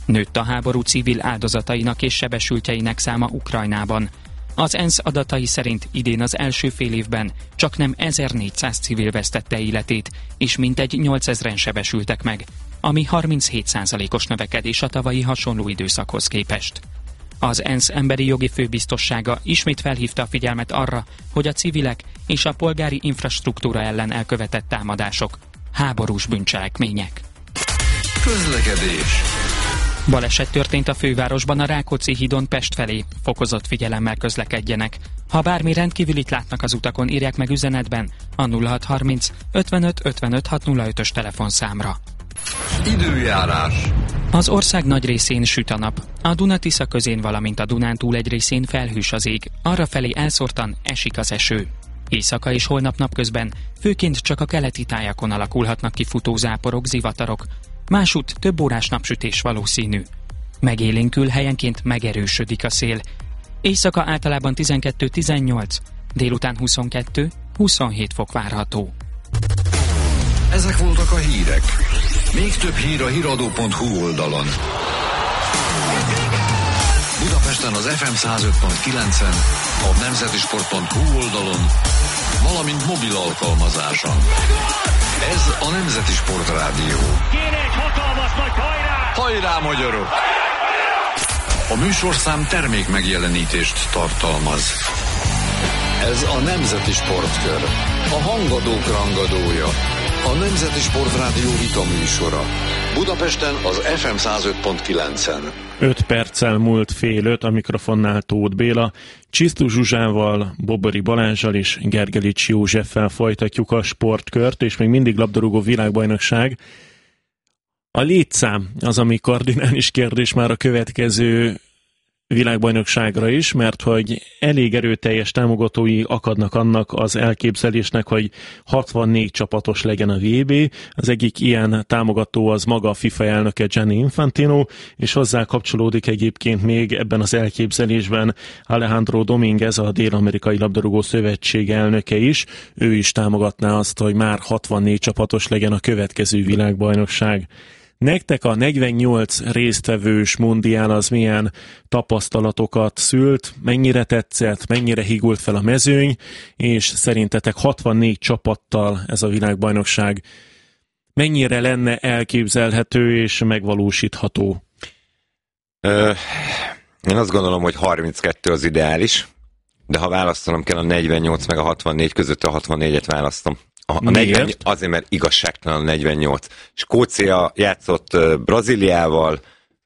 Nőtt a háború civil áldozatainak és sebesültjeinek száma Ukrajnában. Az ENSZ adatai szerint idén az első fél évben csaknem 1400 civil vesztette életét, és mintegy 8000-en sebesültek meg, ami 37%-os növekedés a tavalyi hasonló időszakhoz képest. Az ENSZ emberi jogi főbiztossága ismét felhívta a figyelmet arra, hogy a civilek és a polgári infrastruktúra ellen elkövetett támadások háborús bűncselekmények. Közlekedés. Baleset történt a fővárosban a Rákóczi hídon Pest felé, fokozott figyelemmel közlekedjenek. Ha bármi rendkívülit látnak az utakon, írják meg üzenetben a 0630 55 55 605-ös telefonszámra. Időjárás. Az ország nagy részén süt a nap. A Duna-Tisza közén, valamint a Dunántúl egy részén felhűs az ég, arrafelé elszórtan esik az eső. Éjszaka és holnap napközben főként csak a keleti tájakon alakulhatnak ki futózáporok, zivatarok. Másút több órás napsütés valószínű. Megélénkül, helyenként megerősödik a szél. Éjszaka általában 12-18, délután 22-27 fok várható. Ezek voltak a hírek. Még több hír a hiradó.hu oldalon. Budapesten az FM 105.9-en, a nemzetisport.hu oldalon, valamint mobil alkalmazáson. Ez a Nemzeti Sport Rádió. Kéne egy hatalmas nagy hajrá! Hajrá, magyarok! A műsorszám termék megjelenítést tartalmaz. Ez a Nemzeti Sportkör. A hangadók rangadója. A Nemzeti Sport Rádió vita műsora. Budapesten az FM 105.9-en. 5 perccel múlt fél 5, a mikrofonnál Tóth Béla. Csisztus Zsuzsával, Bobori Balázsal és Gergelics Józseffel folytatjuk a sportkört, és még mindig labdarúgó világbajnokság. A létszám az, ami kardinális kérdés már a következő világbajnokságra is, mert hogy elég erőteljes támogatói akadnak annak az elképzelésnek, hogy 64 csapatos legyen a VB. Az egyik ilyen támogató az maga a FIFA elnöke Gianni Infantino, és hozzá kapcsolódik egyébként még ebben az elképzelésben Alejandro Domínguez, a Dél-Amerikai Labdarúgó Szövetség elnöke is. Ő is támogatná azt, hogy már 64 csapatos legyen a következő világbajnokság. Nektek a 48 résztvevős mundiál az milyen tapasztalatokat szült, mennyire tetszett, mennyire higult fel a mezőny, és szerintetek 64 csapattal ez a világbajnokság mennyire lenne elképzelhető és megvalósítható? Én azt gondolom, hogy 32 az ideális, de ha választanom kell a 48 meg a 64 között, a 64-et választom. A 40, azért, mert igazságtalan a 48. Skócia játszott Brazíliával,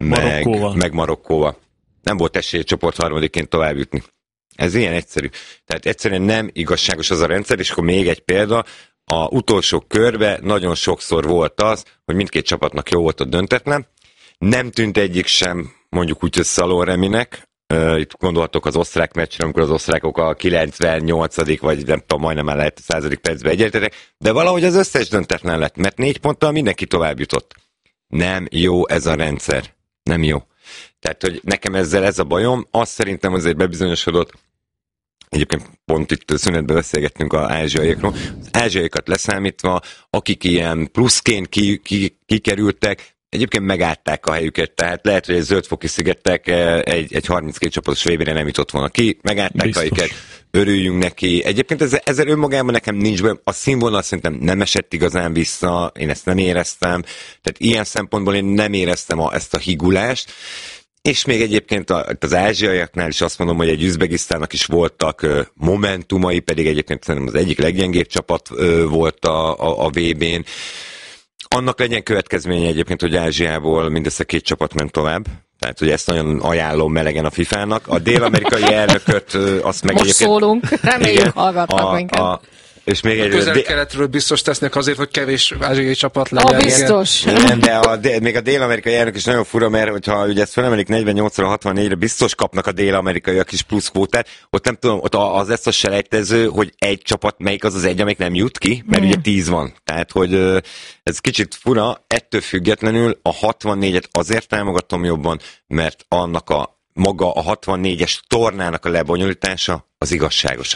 meg Marokkóval. Nem volt esély csoport harmadiként tovább jutni. Ez ilyen egyszerű. Tehát egyszerűen nem igazságos az a rendszer, és akkor még egy példa, a utolsó körben nagyon sokszor volt az, hogy mindkét csapatnak jó volt a döntetlen. Nem tűnt egyik sem, mondjuk úgy, hogy Szalon Reminek. Itt gondolhatok az osztrák meccsre, amikor az osztrákok a 98. vagy nem tudom, majdnem már lehet a 100. percben egyenlítettek, de valahogy az összes döntetlen lett, mert 4 ponttal mindenki tovább jutott. Nem jó ez a rendszer. Nem jó. Tehát, hogy nekem ezzel ez a bajom, azt szerintem azért bebizonyosodott, egyébként pont itt szünetben beszélgettünk az ázsiaiakról, az ázsiaiakat leszámítva, akik ilyen pluszként kikerültek, egyébként megállták a helyüket, tehát lehet, hogy egy zöldfoki szigetek egy 32 csapatos VB-re nem jutott volna ki, megállták a helyüket, örüljünk neki. Egyébként ezzel önmagában nekem nincs be, a színvonal szerintem nem esett igazán vissza, én ezt nem éreztem, tehát ilyen szempontból én nem éreztem ezt a higulást, és még egyébként az ázsiaiaknál is azt mondom, hogy egy Üzbegisztánnak is voltak momentumai, pedig egyébként szerintem az egyik leggyengébb csapat volt a VB-n. Annak legyen következménye egyébként, hogy Ázsiából mindössze 2 csapat ment tovább. Tehát, hogy ezt nagyon ajánlom melegen a FIFA-nak. A dél-amerikai elnököt azt meg most egyébként... szólunk, reméljük hallgatnak minket. És még egy közel-keletről biztos tesznek azért, hogy kevés ázsiai csapat legyen. Biztos. Igen, de még a dél-amerikai elnök is nagyon fura, mert hogyha ugye ezt felemelik 48-ra 64-re, biztos kapnak a dél-amerikaiak is plusz kvótát. Ott nem tudom, ott az lesz a selejtező, hogy egy csapat, melyik az egy, amelyik nem jut ki, mert ugye 10 van. Tehát, hogy ez kicsit fura, ettől függetlenül a 64-et azért támogatom jobban, mert annak maga a 64-es tornának a lebonyolítása az igazságosabb.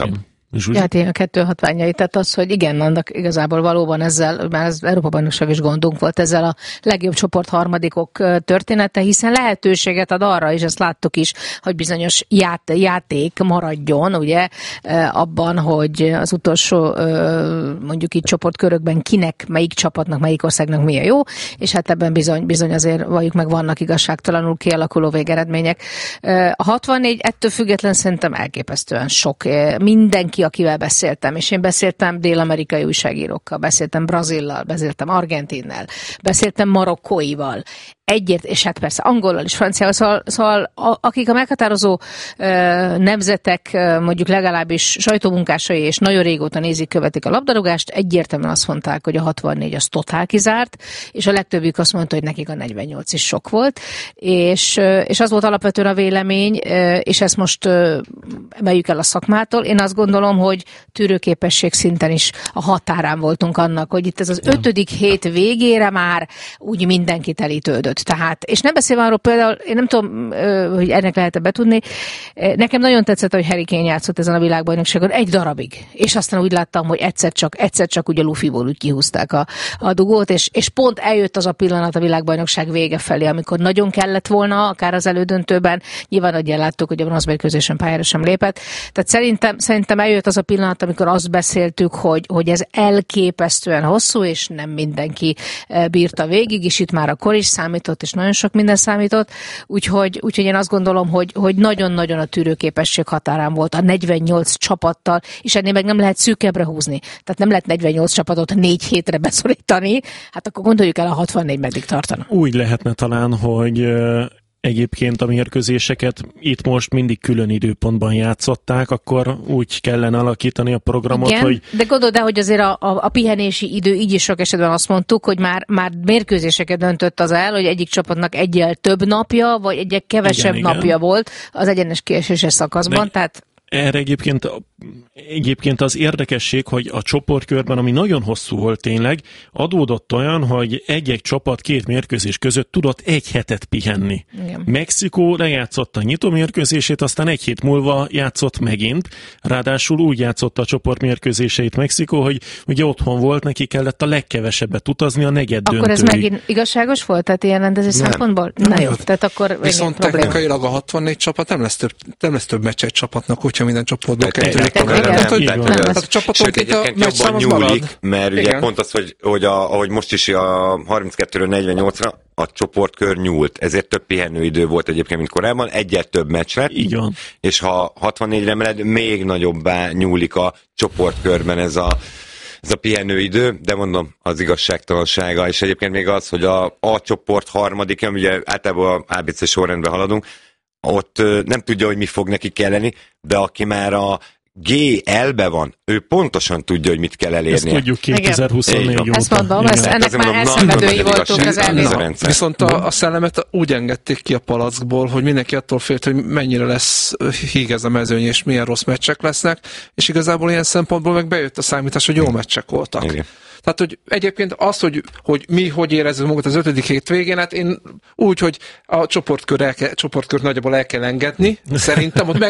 Hát ilyen a 2 hatványai, tehát az, hogy igen, annak igazából valóban ezzel, már az Európa-bajnokság is gondunk volt ezzel a legjobb csoport harmadikok története, hiszen lehetőséget ad arra, és ezt láttuk is, hogy bizonyos játék maradjon, ugye, abban, hogy az utolsó mondjuk így csoportkörökben kinek, melyik csapatnak, melyik országnak milyen jó, és hát ebben bizony azért valljuk meg, vannak igazságtalanul kialakuló végeredmények. A 64 ettől független szerintem elképesztően sok. Mindenki, akivel beszéltem, és én beszéltem dél-amerikai újságírókkal, beszéltem Brazillal, beszéltem Argentinnel, beszéltem marokkóival, és hát persze angollal és franciával, szóval akik a meghatározó nemzetek, mondjuk legalábbis sajtómunkásai, és nagyon régóta követik a labdarúgást, egyértelműen azt mondták, hogy a 64 az totál kizárt, és a legtöbbjük azt mondta, hogy nekik a 48 is sok volt, és az volt alapvetően a vélemény, és ezt most emeljük el a szakmától. Én azt gondolom, hogy tűrőképesség szinten is a határán voltunk annak, hogy itt ez az 5. hét végére már úgy mindenki telítődött. Tehát, és nem beszélve arról például, én nem tudom, hogy ennek lehet-e betudni, nekem nagyon tetszett, hogy Harry Kane játszott ezen a világbajnokságon egy darabig, és aztán úgy láttam, hogy egyszer csak ugye Luffyból úgy kihúzták a dugót, és pont eljött az a pillanat a világbajnokság vége felé, amikor nagyon kellett volna, akár az elődöntőben, nyilván ugye láttuk, hogy a bronzmérkőzésen pályára sem lépett, tehát szerintem eljött az a pillanat, amikor azt beszéltük, hogy ez elképesztően hosszú, és nem mindenki bírta végig, és itt már a kor is számított, és nagyon sok minden számított, úgyhogy én azt gondolom, hogy nagyon-nagyon a tűrőképesség határán volt a 48 csapattal, és ennél meg nem lehet szűkebbre húzni. Tehát nem lehet 48 csapatot 4 hétre beszorítani, hát akkor gondoljuk el, a 64 meddig tartana. Úgy lehetne talán, hogy egyébként a mérkőzéseket itt most mindig külön időpontban játszották, akkor úgy kellene alakítani a programot, igen, hogy... de gondold el, hogy azért a pihenési idő, így is sok esetben azt mondtuk, hogy már mérkőzéseket döntött az el, hogy egyik csapatnak egyel több napja, vagy egyel kevesebb napja volt az egyenes kieséses szakaszban, tehát... Erre egyébként az érdekesség, hogy a csoportkörben, ami nagyon hosszú volt tényleg, adódott olyan, hogy egy-egy csapat 2 mérkőzés között tudott 1 hetet pihenni. Igen. Mexikó lejátszotta a nyitó mérkőzését, aztán 1 hét múlva játszott megint. Ráadásul úgy játszotta a csoportmérkőzéseit Mexikó, hogy ugye otthon volt, neki kellett a legkevesebbet utazni a negyeddöntőig. Akkor ez megint igazságos volt? Tehát ilyen rendezés szempontból? Na jó, tehát akkor viszont technikailag a 64 csapat nem lesz több meccs egy csapatnak, hogyha minden csoportból kerülik. Tehát a csapatonként a meccs abban nyúlik, mert ugye pont az, hogy ahogy most is a 32-ről 48-ra a csoportkör nyúlt, ezért több pihenőidő volt egyébként, mint korábban, egyel több meccs lett, és ha 64-re emeled, még nagyobbá nyúlik a csoportkörben ez a pihenőidő, de mondom, az igazságtalansága, és egyébként még az, hogy a csoport harmadik, ugye általában ABC sorrendben haladunk, ott nem tudja, hogy mi fog neki kelleni, de aki már a GL-be van, ő pontosan tudja, hogy mit kell elérnie. Ezt tudjuk 2024 óta. Ezt mondom, ennek már elszenvedői voltunk az elmében. Viszont a szellemet úgy engedték ki a palackból, hogy mindenki attól félt, hogy mennyire lesz híg ez a mezőny, és milyen rossz meccsek lesznek, és igazából ilyen szempontból meg bejött a számítás, hogy jó meccsek voltak. Igen. Tehát, hogy egyébként az, hogy mi hogy érezzük magunkat az 5. hét végén, hát én úgy, hogy a csoportkört nagyjából el kell engedni, szerintem, ott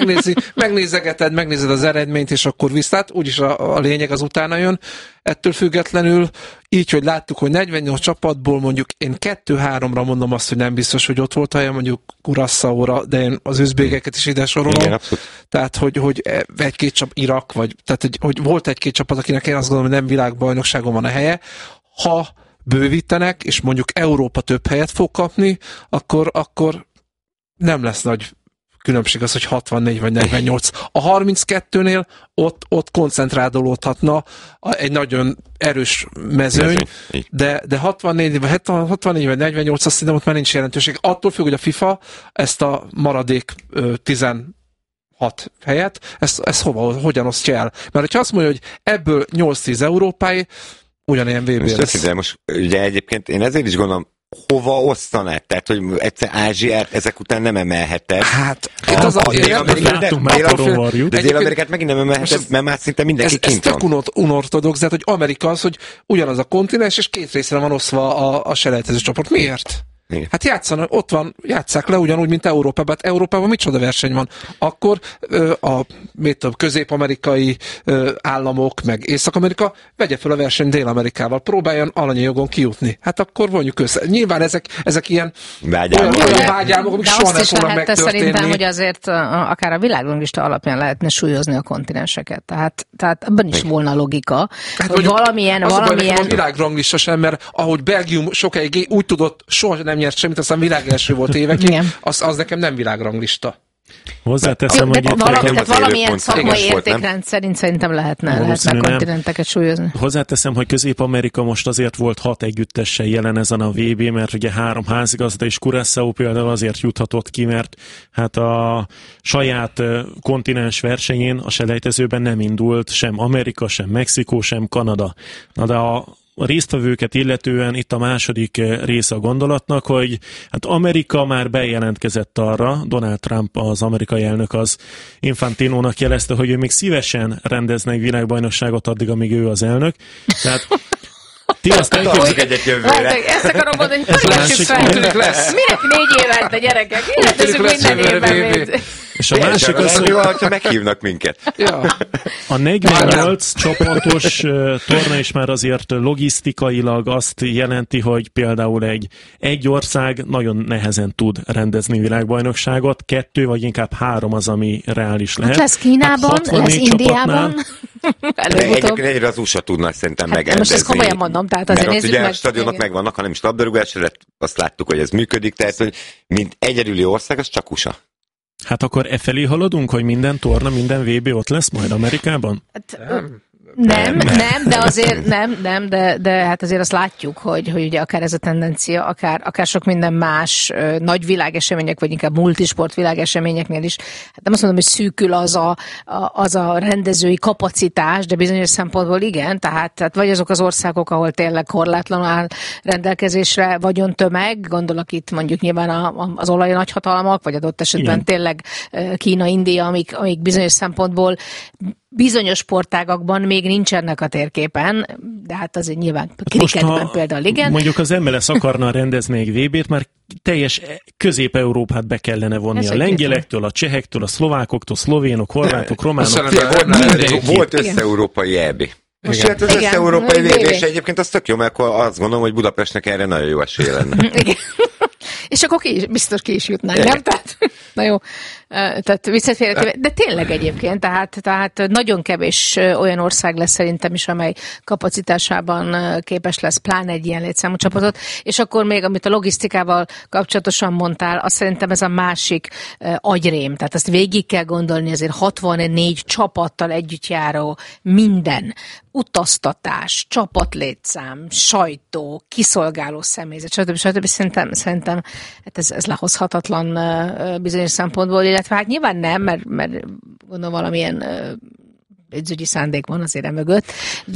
megnézed az eredményt, és akkor visszát, úgyis a lényeg az utána jön. Ettől függetlenül, így, hogy láttuk, hogy 48 csapatból mondjuk én 2-3-ra mondom azt, hogy nem biztos, hogy ott volt a helye, mondjuk Curaçaóra, de én az üzbégeket is ide sorolom. Igen, tehát, hogy egy-két csapat, Irak, tehát, hogy volt egy-két csapat, akinek én azt gondolom, hogy nem világbajnokságon van a helye. Ha bővítenek, és mondjuk Európa több helyet fog kapni, akkor nem lesz nagy különbség az, hogy 64 vagy 48. A 32-nél ott koncentrálódhatna egy nagyon erős mezőny, de 64 vagy 48, azt hiszem, ott már nincs jelentőség. Attól függ, hogy a FIFA ezt a maradék 16 helyet, ezt hogyan osztja el. Mert hogyha azt mondja, hogy ebből 8-10 Európáé, ugyanilyen VB lesz. De most ugye egyébként én ezért is gondolom, hova osztanád? Tehát, hogy egyszer Ázsiát ezek után nem emelheted. Hát, itt az Dél-Amerikát megint nem emelheted, mert már szinte mindenki kint van. Ez tök unortodox, tehát, hogy Amerika az, hogy ugyanaz a kontinens, és 2 részre van osztva a selejtező csoport. Miért? Igen. Hát játszanak, ott van, játsszák le ugyanúgy, mint Európában. Hát Európában micsoda verseny van? Akkor a közép-amerikai államok, meg Észak-Amerika vegye fel a verseny Dél-Amerikával, próbáljon alanyajogon kijutni. Hát akkor vonjuk össze. Nyilván ezek ilyen vágyálmok, amik soha nem fognak megtörténni. Szerintem, hogy azért akár a világranglista alapján lehetne súlyozni a kontinenseket. Tehát abban is volna logika, hát hogy valamilyen... A világranglista sem, mert ahogy Belgium sokáig úgy tudott, soha nem nyert semmit, aztán világ első volt évekig, az nekem nem világlranglista. Hozzáteszem, hogy valamilyen szakmai értékrend szerint szerintem lehetne kontinenteket súlyozni. Hozzáteszem, hogy Közép-Amerika most azért volt 6 együttessel jelen ezen a VB, mert ugye 3 házigazda és Curaçao például azért juthatott ki, mert hát a saját kontinens versenyén a selejtezőben nem indult sem Amerika, sem Mexikó, sem Kanada. Na de a résztvevőket illetően itt a második része a gondolatnak, hogy hát Amerika már bejelentkezett arra, Donald Trump, az amerikai elnök az Infantinónak jelezte, hogy ő még szívesen rendezne egy világbajnokságot addig, amíg ő az elnök. Tehát ti azt egyet jövőre. Ezt akarom mondani, hogy pörgessük fel. Minek 4 évente, gyerekek? Életezünk minden évben. És a másik az, hogy ha meghívnak minket. Ja. A 48 csapatos torna is már azért logisztikailag azt jelenti, hogy például egy ország nagyon nehezen tud rendezni világbajnokságot, 2 vagy inkább 3 az, ami reális lehet. Lesz Kínában, lesz Indiában. Egyébként egyre az USA tudna szerintem megrendezni. Most ezt komolyan mondom, tehát azért nézzük meg. Ugye a stadionok megvannak, ha nem is labdarúgásra, azt láttuk, hogy ez működik, tehát hogy mint egyedüli ország, az csak USA. Hát akkor felé haladunk, hogy minden torna, minden VB ott lesz majd Amerikában? Nem, de azért nem, de hát azért azt látjuk, hogy ugye akár ez a tendencia, akár sok minden más nagy világesemények, vagy inkább multisport világeseményeknél is, hát nem azt mondom, hogy szűkül az a rendezői kapacitás, de bizonyos szempontból igen, tehát vagy azok az országok, ahol tényleg korlátlanul áll rendelkezésre vagyontömeg, gondolok itt mondjuk nyilván az olaj nagyhatalmak, vagy adott esetben igen. Tényleg Kína, India, amik bizonyos szempontból bizonyos sportágakban még nincsenek a térképen, de hát azért nyilván kriketben például igen. Mondjuk az MLS akarna rendezni egy VB-t, már teljes Közép-Európát be kellene vonni. A lengyelektől, a csehektől, a szlovákoktól, szlovénok, horvátok, románok. Volt össze-európai EB. És hát az össze-európai VB, és egyébként az tök jó, mert akkor azt gondolom, hogy Budapestnek erre nagyon jó esélye lenne. Igen. És akkor biztos ki is jutnánk, nem? Tehát, na jó, tehát visszatérhető, de tényleg egyébként, tehát nagyon kevés olyan ország lesz szerintem is, amely kapacitásában képes lesz pláne egy ilyen létszámú csapatot, és akkor még, amit a logisztikával kapcsolatosan mondtál, azt szerintem ez a másik agyrém, tehát azt végig kell gondolni, azért 64 csapattal együtt járó minden, utaztatás, csapatlétszám, sajtó, kiszolgáló személyzet, stb. Szerintem hát ez lehozhatatlan bizonyos szempontból, illetve hát nyilván nem, mert gondolom valamilyen pénzügyi szándék van azért emögött,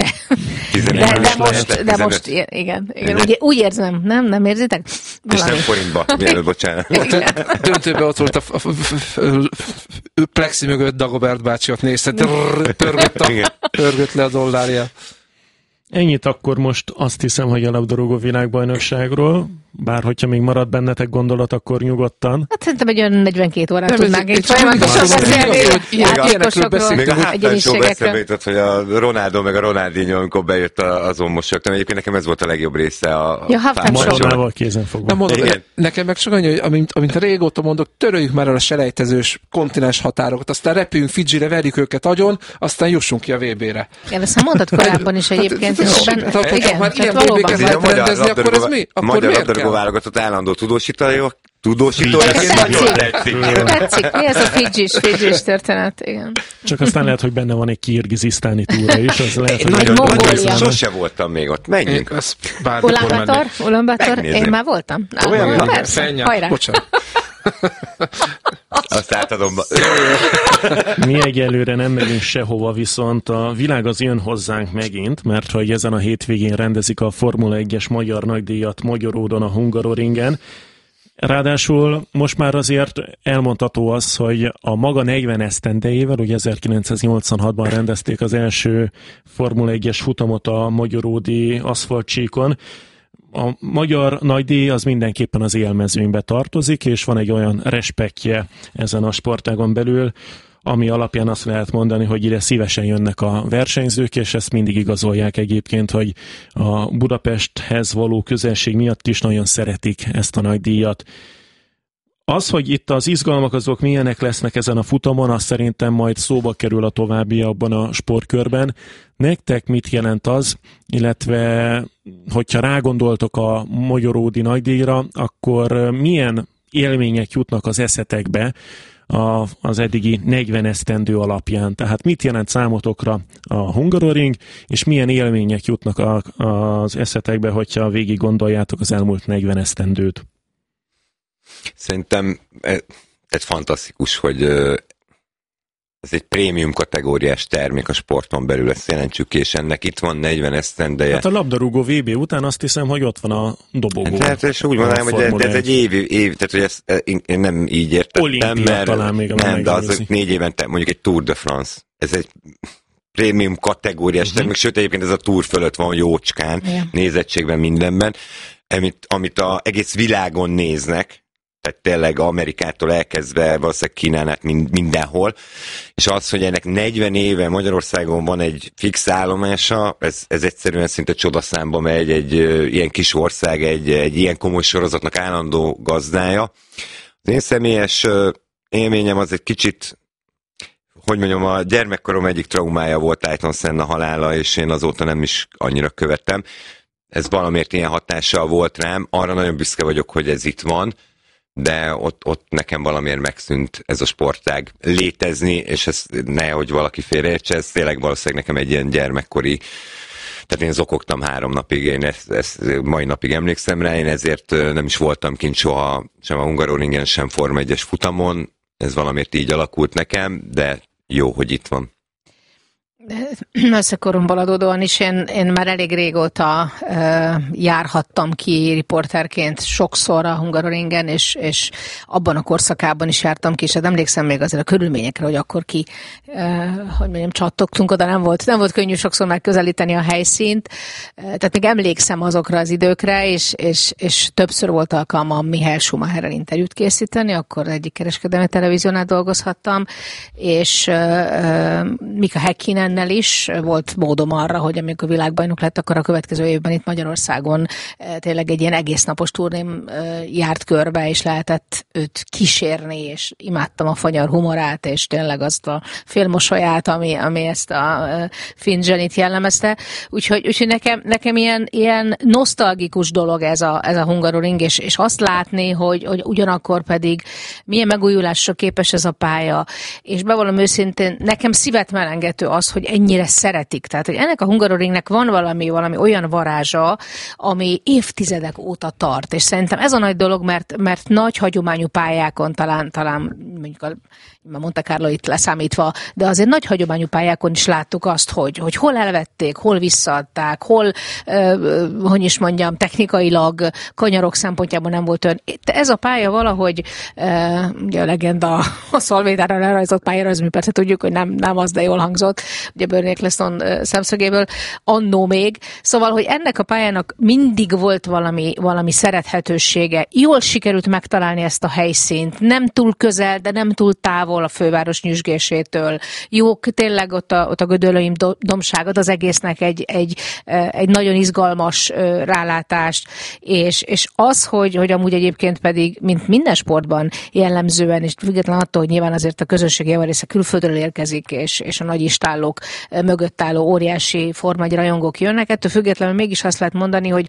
de most igen, úgy érzem, nem érzitek? Valami. És nem forintba, mielőtt, bocsánat. Döntőben ott volt a plexi mögött Dagobert bácsi, ott nézte, pörgött le a dollárja. Ennyit akkor most azt hiszem, hogy a labdarúgó világbajnokságról, bár hogyha még marad bennetek gondolat, akkor nyugodtan. Hát szerintem egy olyan 42 órát tudnánk itt folyamatosan beszélni. Ilyenekről beszéltünk. Még a háttánysóban eszembe jutott, hogy a Ronaldo meg a Ronaldinho, amikor bejött azon mosolyogtam. Egyébként nekem ez volt a legjobb része a Majornával kézen fogva. Nekem meg csak annyi, hogy amint régóta mondok, töröljük már el a selejtezős kontinens határokat, aztán repüljünk Fidzsire, verjük őket agyon, aztán jussunk ki a VB-re. Igen, ezt mondtad korábban is egyébként. Ha már ilyen VB-ket lehet rendezni, akkor ez mi? Akkor miért kell? Válogatott állandó tudósítójaként nagyon tetszik. Mi ez a Fidzsis történet? Igen. Csak aztán lehet, hogy benne van egy kirgizisztáni túra is. Az lehet, hogy nagyon sose voltam még ott. Menjünk. Ulaanbaatar? Én már voltam. Persze, hajrá. Bocsánat. Azt átadom. Mi egyelőre nem megyünk sehova, viszont a világ az jön hozzánk megint, mert hogy ezen a hétvégén rendezik a Formula 1-es magyar nagydíjat Magyaródon, a Hungaroringen. Ráadásul most már azért elmondható az, hogy a maga 40 esztendejével, ugye 1986-ban rendezték az első Formula 1-es futamot a magyaródi aszfaltcsíkon, a magyar nagydíj az mindenképpen az élmezőnybe tartozik, és van egy olyan respektje ezen a sportágon belül, ami alapján azt lehet mondani, hogy ide szívesen jönnek a versenyzők, és ezt mindig igazolják egyébként, hogy a Budapesthez való közelség miatt is nagyon szeretik ezt a nagydíjat. Az, hogy itt az izgalmak azok milyenek lesznek ezen a futamon, azt szerintem majd szóba kerül a továbbiakban a sportkörben. Nektek mit jelent az, illetve hogyha rágondoltok a magyaródi nagydíjra, akkor milyen élmények jutnak az eszetekbe az eddigi 40 esztendő alapján? Tehát mit jelent számotokra a Hungaroring, és milyen élmények jutnak az eszetekbe, hogyha végig gondoljátok az elmúlt 40 esztendőt? Szerintem ez fantasztikus, hogy ez egy prémium kategóriás termék a sporton belül, ezt jelentsük ki, és ennek itt van 40 esztendeje. Hát a labdarúgó VB után azt hiszem, hogy ott van a dobogó. Hát és úgy mondanám, hogy ez egy év, tehát hogy ezt én nem így értettem, Olimpia mert talán még nem, de az 4 évente mondjuk egy Tour de France. Ez egy prémium kategóriás termék, sőt egyébként ez a Tour fölött van jócskán, nézettségben, mindenben, amit a egész világon néznek, tehát tényleg Amerikától elkezdve valószínűleg Kínán át mindenhol, és az, hogy ennek 40 éve Magyarországon van egy fix állomása, ez egyszerűen szinte csodaszámba megy, egy ilyen kis ország, egy ilyen komoly sorozatnak állandó gazdája. Az én személyes élményem az egy kicsit, hogy mondjam, a gyermekkorom egyik traumája volt Ayrton Senna halála, és én azóta nem is annyira követtem. Ez valamiért ilyen hatással volt rám, arra nagyon büszke vagyok, hogy ez itt van, de ott nekem valamiért megszűnt ez a sportág létezni, és ez nehogy valaki félreértse, ez tényleg valószínűleg nekem egy ilyen gyermekkori, tehát én zokogtam 3 napig, én ezt mai napig emlékszem rá, én ezért nem is voltam kint soha, sem a Hungaroringen, sem Forma 1-es futamon, ez valamiért így alakult nekem, de jó, hogy itt van. Összekoromból adódóan is én már elég régóta járhattam ki riporterként sokszor a Hungaroringen, és abban a korszakában is jártam ki, és hát emlékszem még azért a körülményekre, hogy akkor hogy mondjam, csattogtunk oda, nem volt könnyű sokszor megközelíteni a helyszínt, tehát még emlékszem azokra az időkre, és többször volt alkalmam Michael Schumacherrel interjút készíteni, akkor egyik kereskedelmi televíziónál dolgozhattam, és Mika Häkkinen is volt módom arra, hogy amikor világbajnok lett, akkor a következő évben itt Magyarországon tényleg egy ilyen egész napos turném járt körbe, és lehetett őt kísérni, és imádtam a fanyar humorát, és tényleg azt a félmosolyát, ami ezt a finn zsenit jellemezte. Úgyhogy nekem ilyen nosztalgikus dolog ez a Hungaroring, és azt látni, hogy ugyanakkor pedig milyen megújulásra képes ez a pálya, és bevallom őszintén, nekem szívet melengető az, hogy ennyire szeretik. Tehát, hogy ennek a Hungaroringnek van valami olyan varázsa, ami évtizedek óta tart. És szerintem ez a nagy dolog, mert nagy hagyományú pályákon talán mondjuk már Monte Carlo itt leszámítva, de azért nagy hagyományú pályákon is láttuk azt, hogy hol elvették, hol visszaadták, hol, hogy is mondjam, technikailag kanyarok szempontjából nem volt olyan. Ez a pálya valahogy, ugye a legenda a Szalvétára lerajzott pályára, az mi persze tudjuk, hogy nem az, de jól hangzott, ugye Bernie Ecclestone szemszögéből, annó még. Szóval, hogy ennek a pályának mindig volt valami szerethetősége. Jól sikerült megtalálni ezt a helyszínt. Nem túl közel, de nem túl távol a főváros nyüzsgésétől. Jó, tényleg ott a Gödöllőim dombságot az egésznek egy nagyon izgalmas rálátást, és az, hogy amúgy egyébként pedig, mint minden sportban jellemzően, és független attól, hogy nyilván azért a közönség javarésze külföldről érkezik, és a nagy istállók mögött álló óriási Forma 1 rajongók jönnek, ettől függetlenül mégis azt lehet mondani, hogy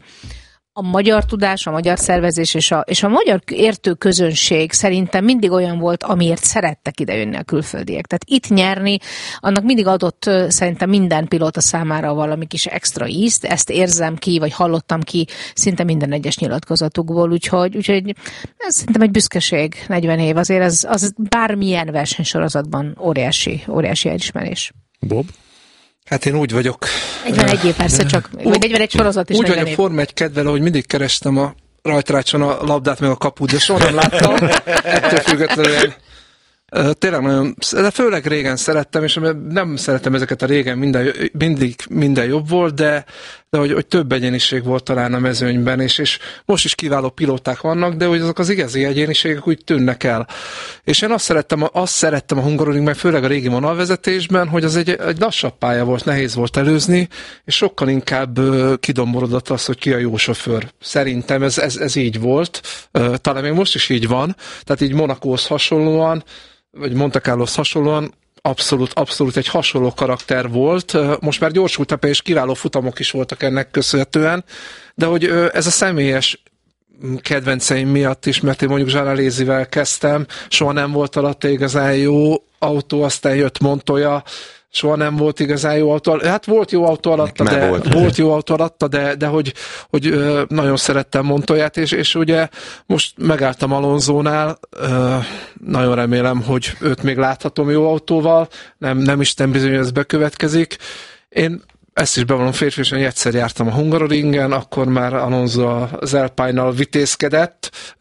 a magyar tudás, a magyar szervezés és a magyar értő közönség szerintem mindig olyan volt, amiért szerettek idejönni a külföldiek. Tehát itt nyerni, annak mindig adott szerintem minden pilóta számára valami kis extra ízt, ezt érzem ki, vagy hallottam ki szinte minden egyes nyilatkozatukból, úgyhogy ez szerintem egy büszkeség, 40 év, azért az bármilyen versenysorozatban óriási elismerés. Bob? Hát én úgy vagyok... 41 év persze csak, vagy 41 sorozat is. Úgy vagyok Forma 1 kedvelő, hogy mindig kerestem a rajtrácson a labdát meg a kaput, de soha nem láttam. Ettől függetlenül tényleg nagyon, de főleg régen szerettem, és nem szerettem ezeket a régen, mindig minden jobb volt, de hogy több egyéniség volt talán a mezőnyben, és most is kiváló pilóták vannak, de hogy azok az igazi egyéniségek úgy tűnnek el. És én azt szerettem a Hungaroringben, főleg a régi vonalvezetésben, hogy az egy lassabb pálya volt, nehéz volt előzni, és sokkal inkább kidomborodott az, hogy ki a jó sofőr. Szerintem ez így volt. Talán még most is így van. Tehát így Monacóhoz hasonlóan, vagy Monte Carloshoz hasonlóan abszolút egy hasonló karakter volt. Most már gyorsult és kiváló futamok is voltak ennek köszönhetően, de hogy ez a személyes kedvenceim miatt is, mert én mondjuk Jean Alesivel kezdtem, soha nem volt alatta igazán jó autó, aztán jött Montoya, soha nem volt igazán jó autó. Hát volt jó autó alatta, de hogy nagyon szerettem Montoyát, és ugye most megálltam Alonsónál, nagyon remélem, hogy őt még láthatom jó autóval, nem Isten bizony, ez bekövetkezik. Én ezt is bevallom férfiasan, hogy egyszer jártam a Hungaroringen, akkor már Alonso az Alpine-nal vitézkedett,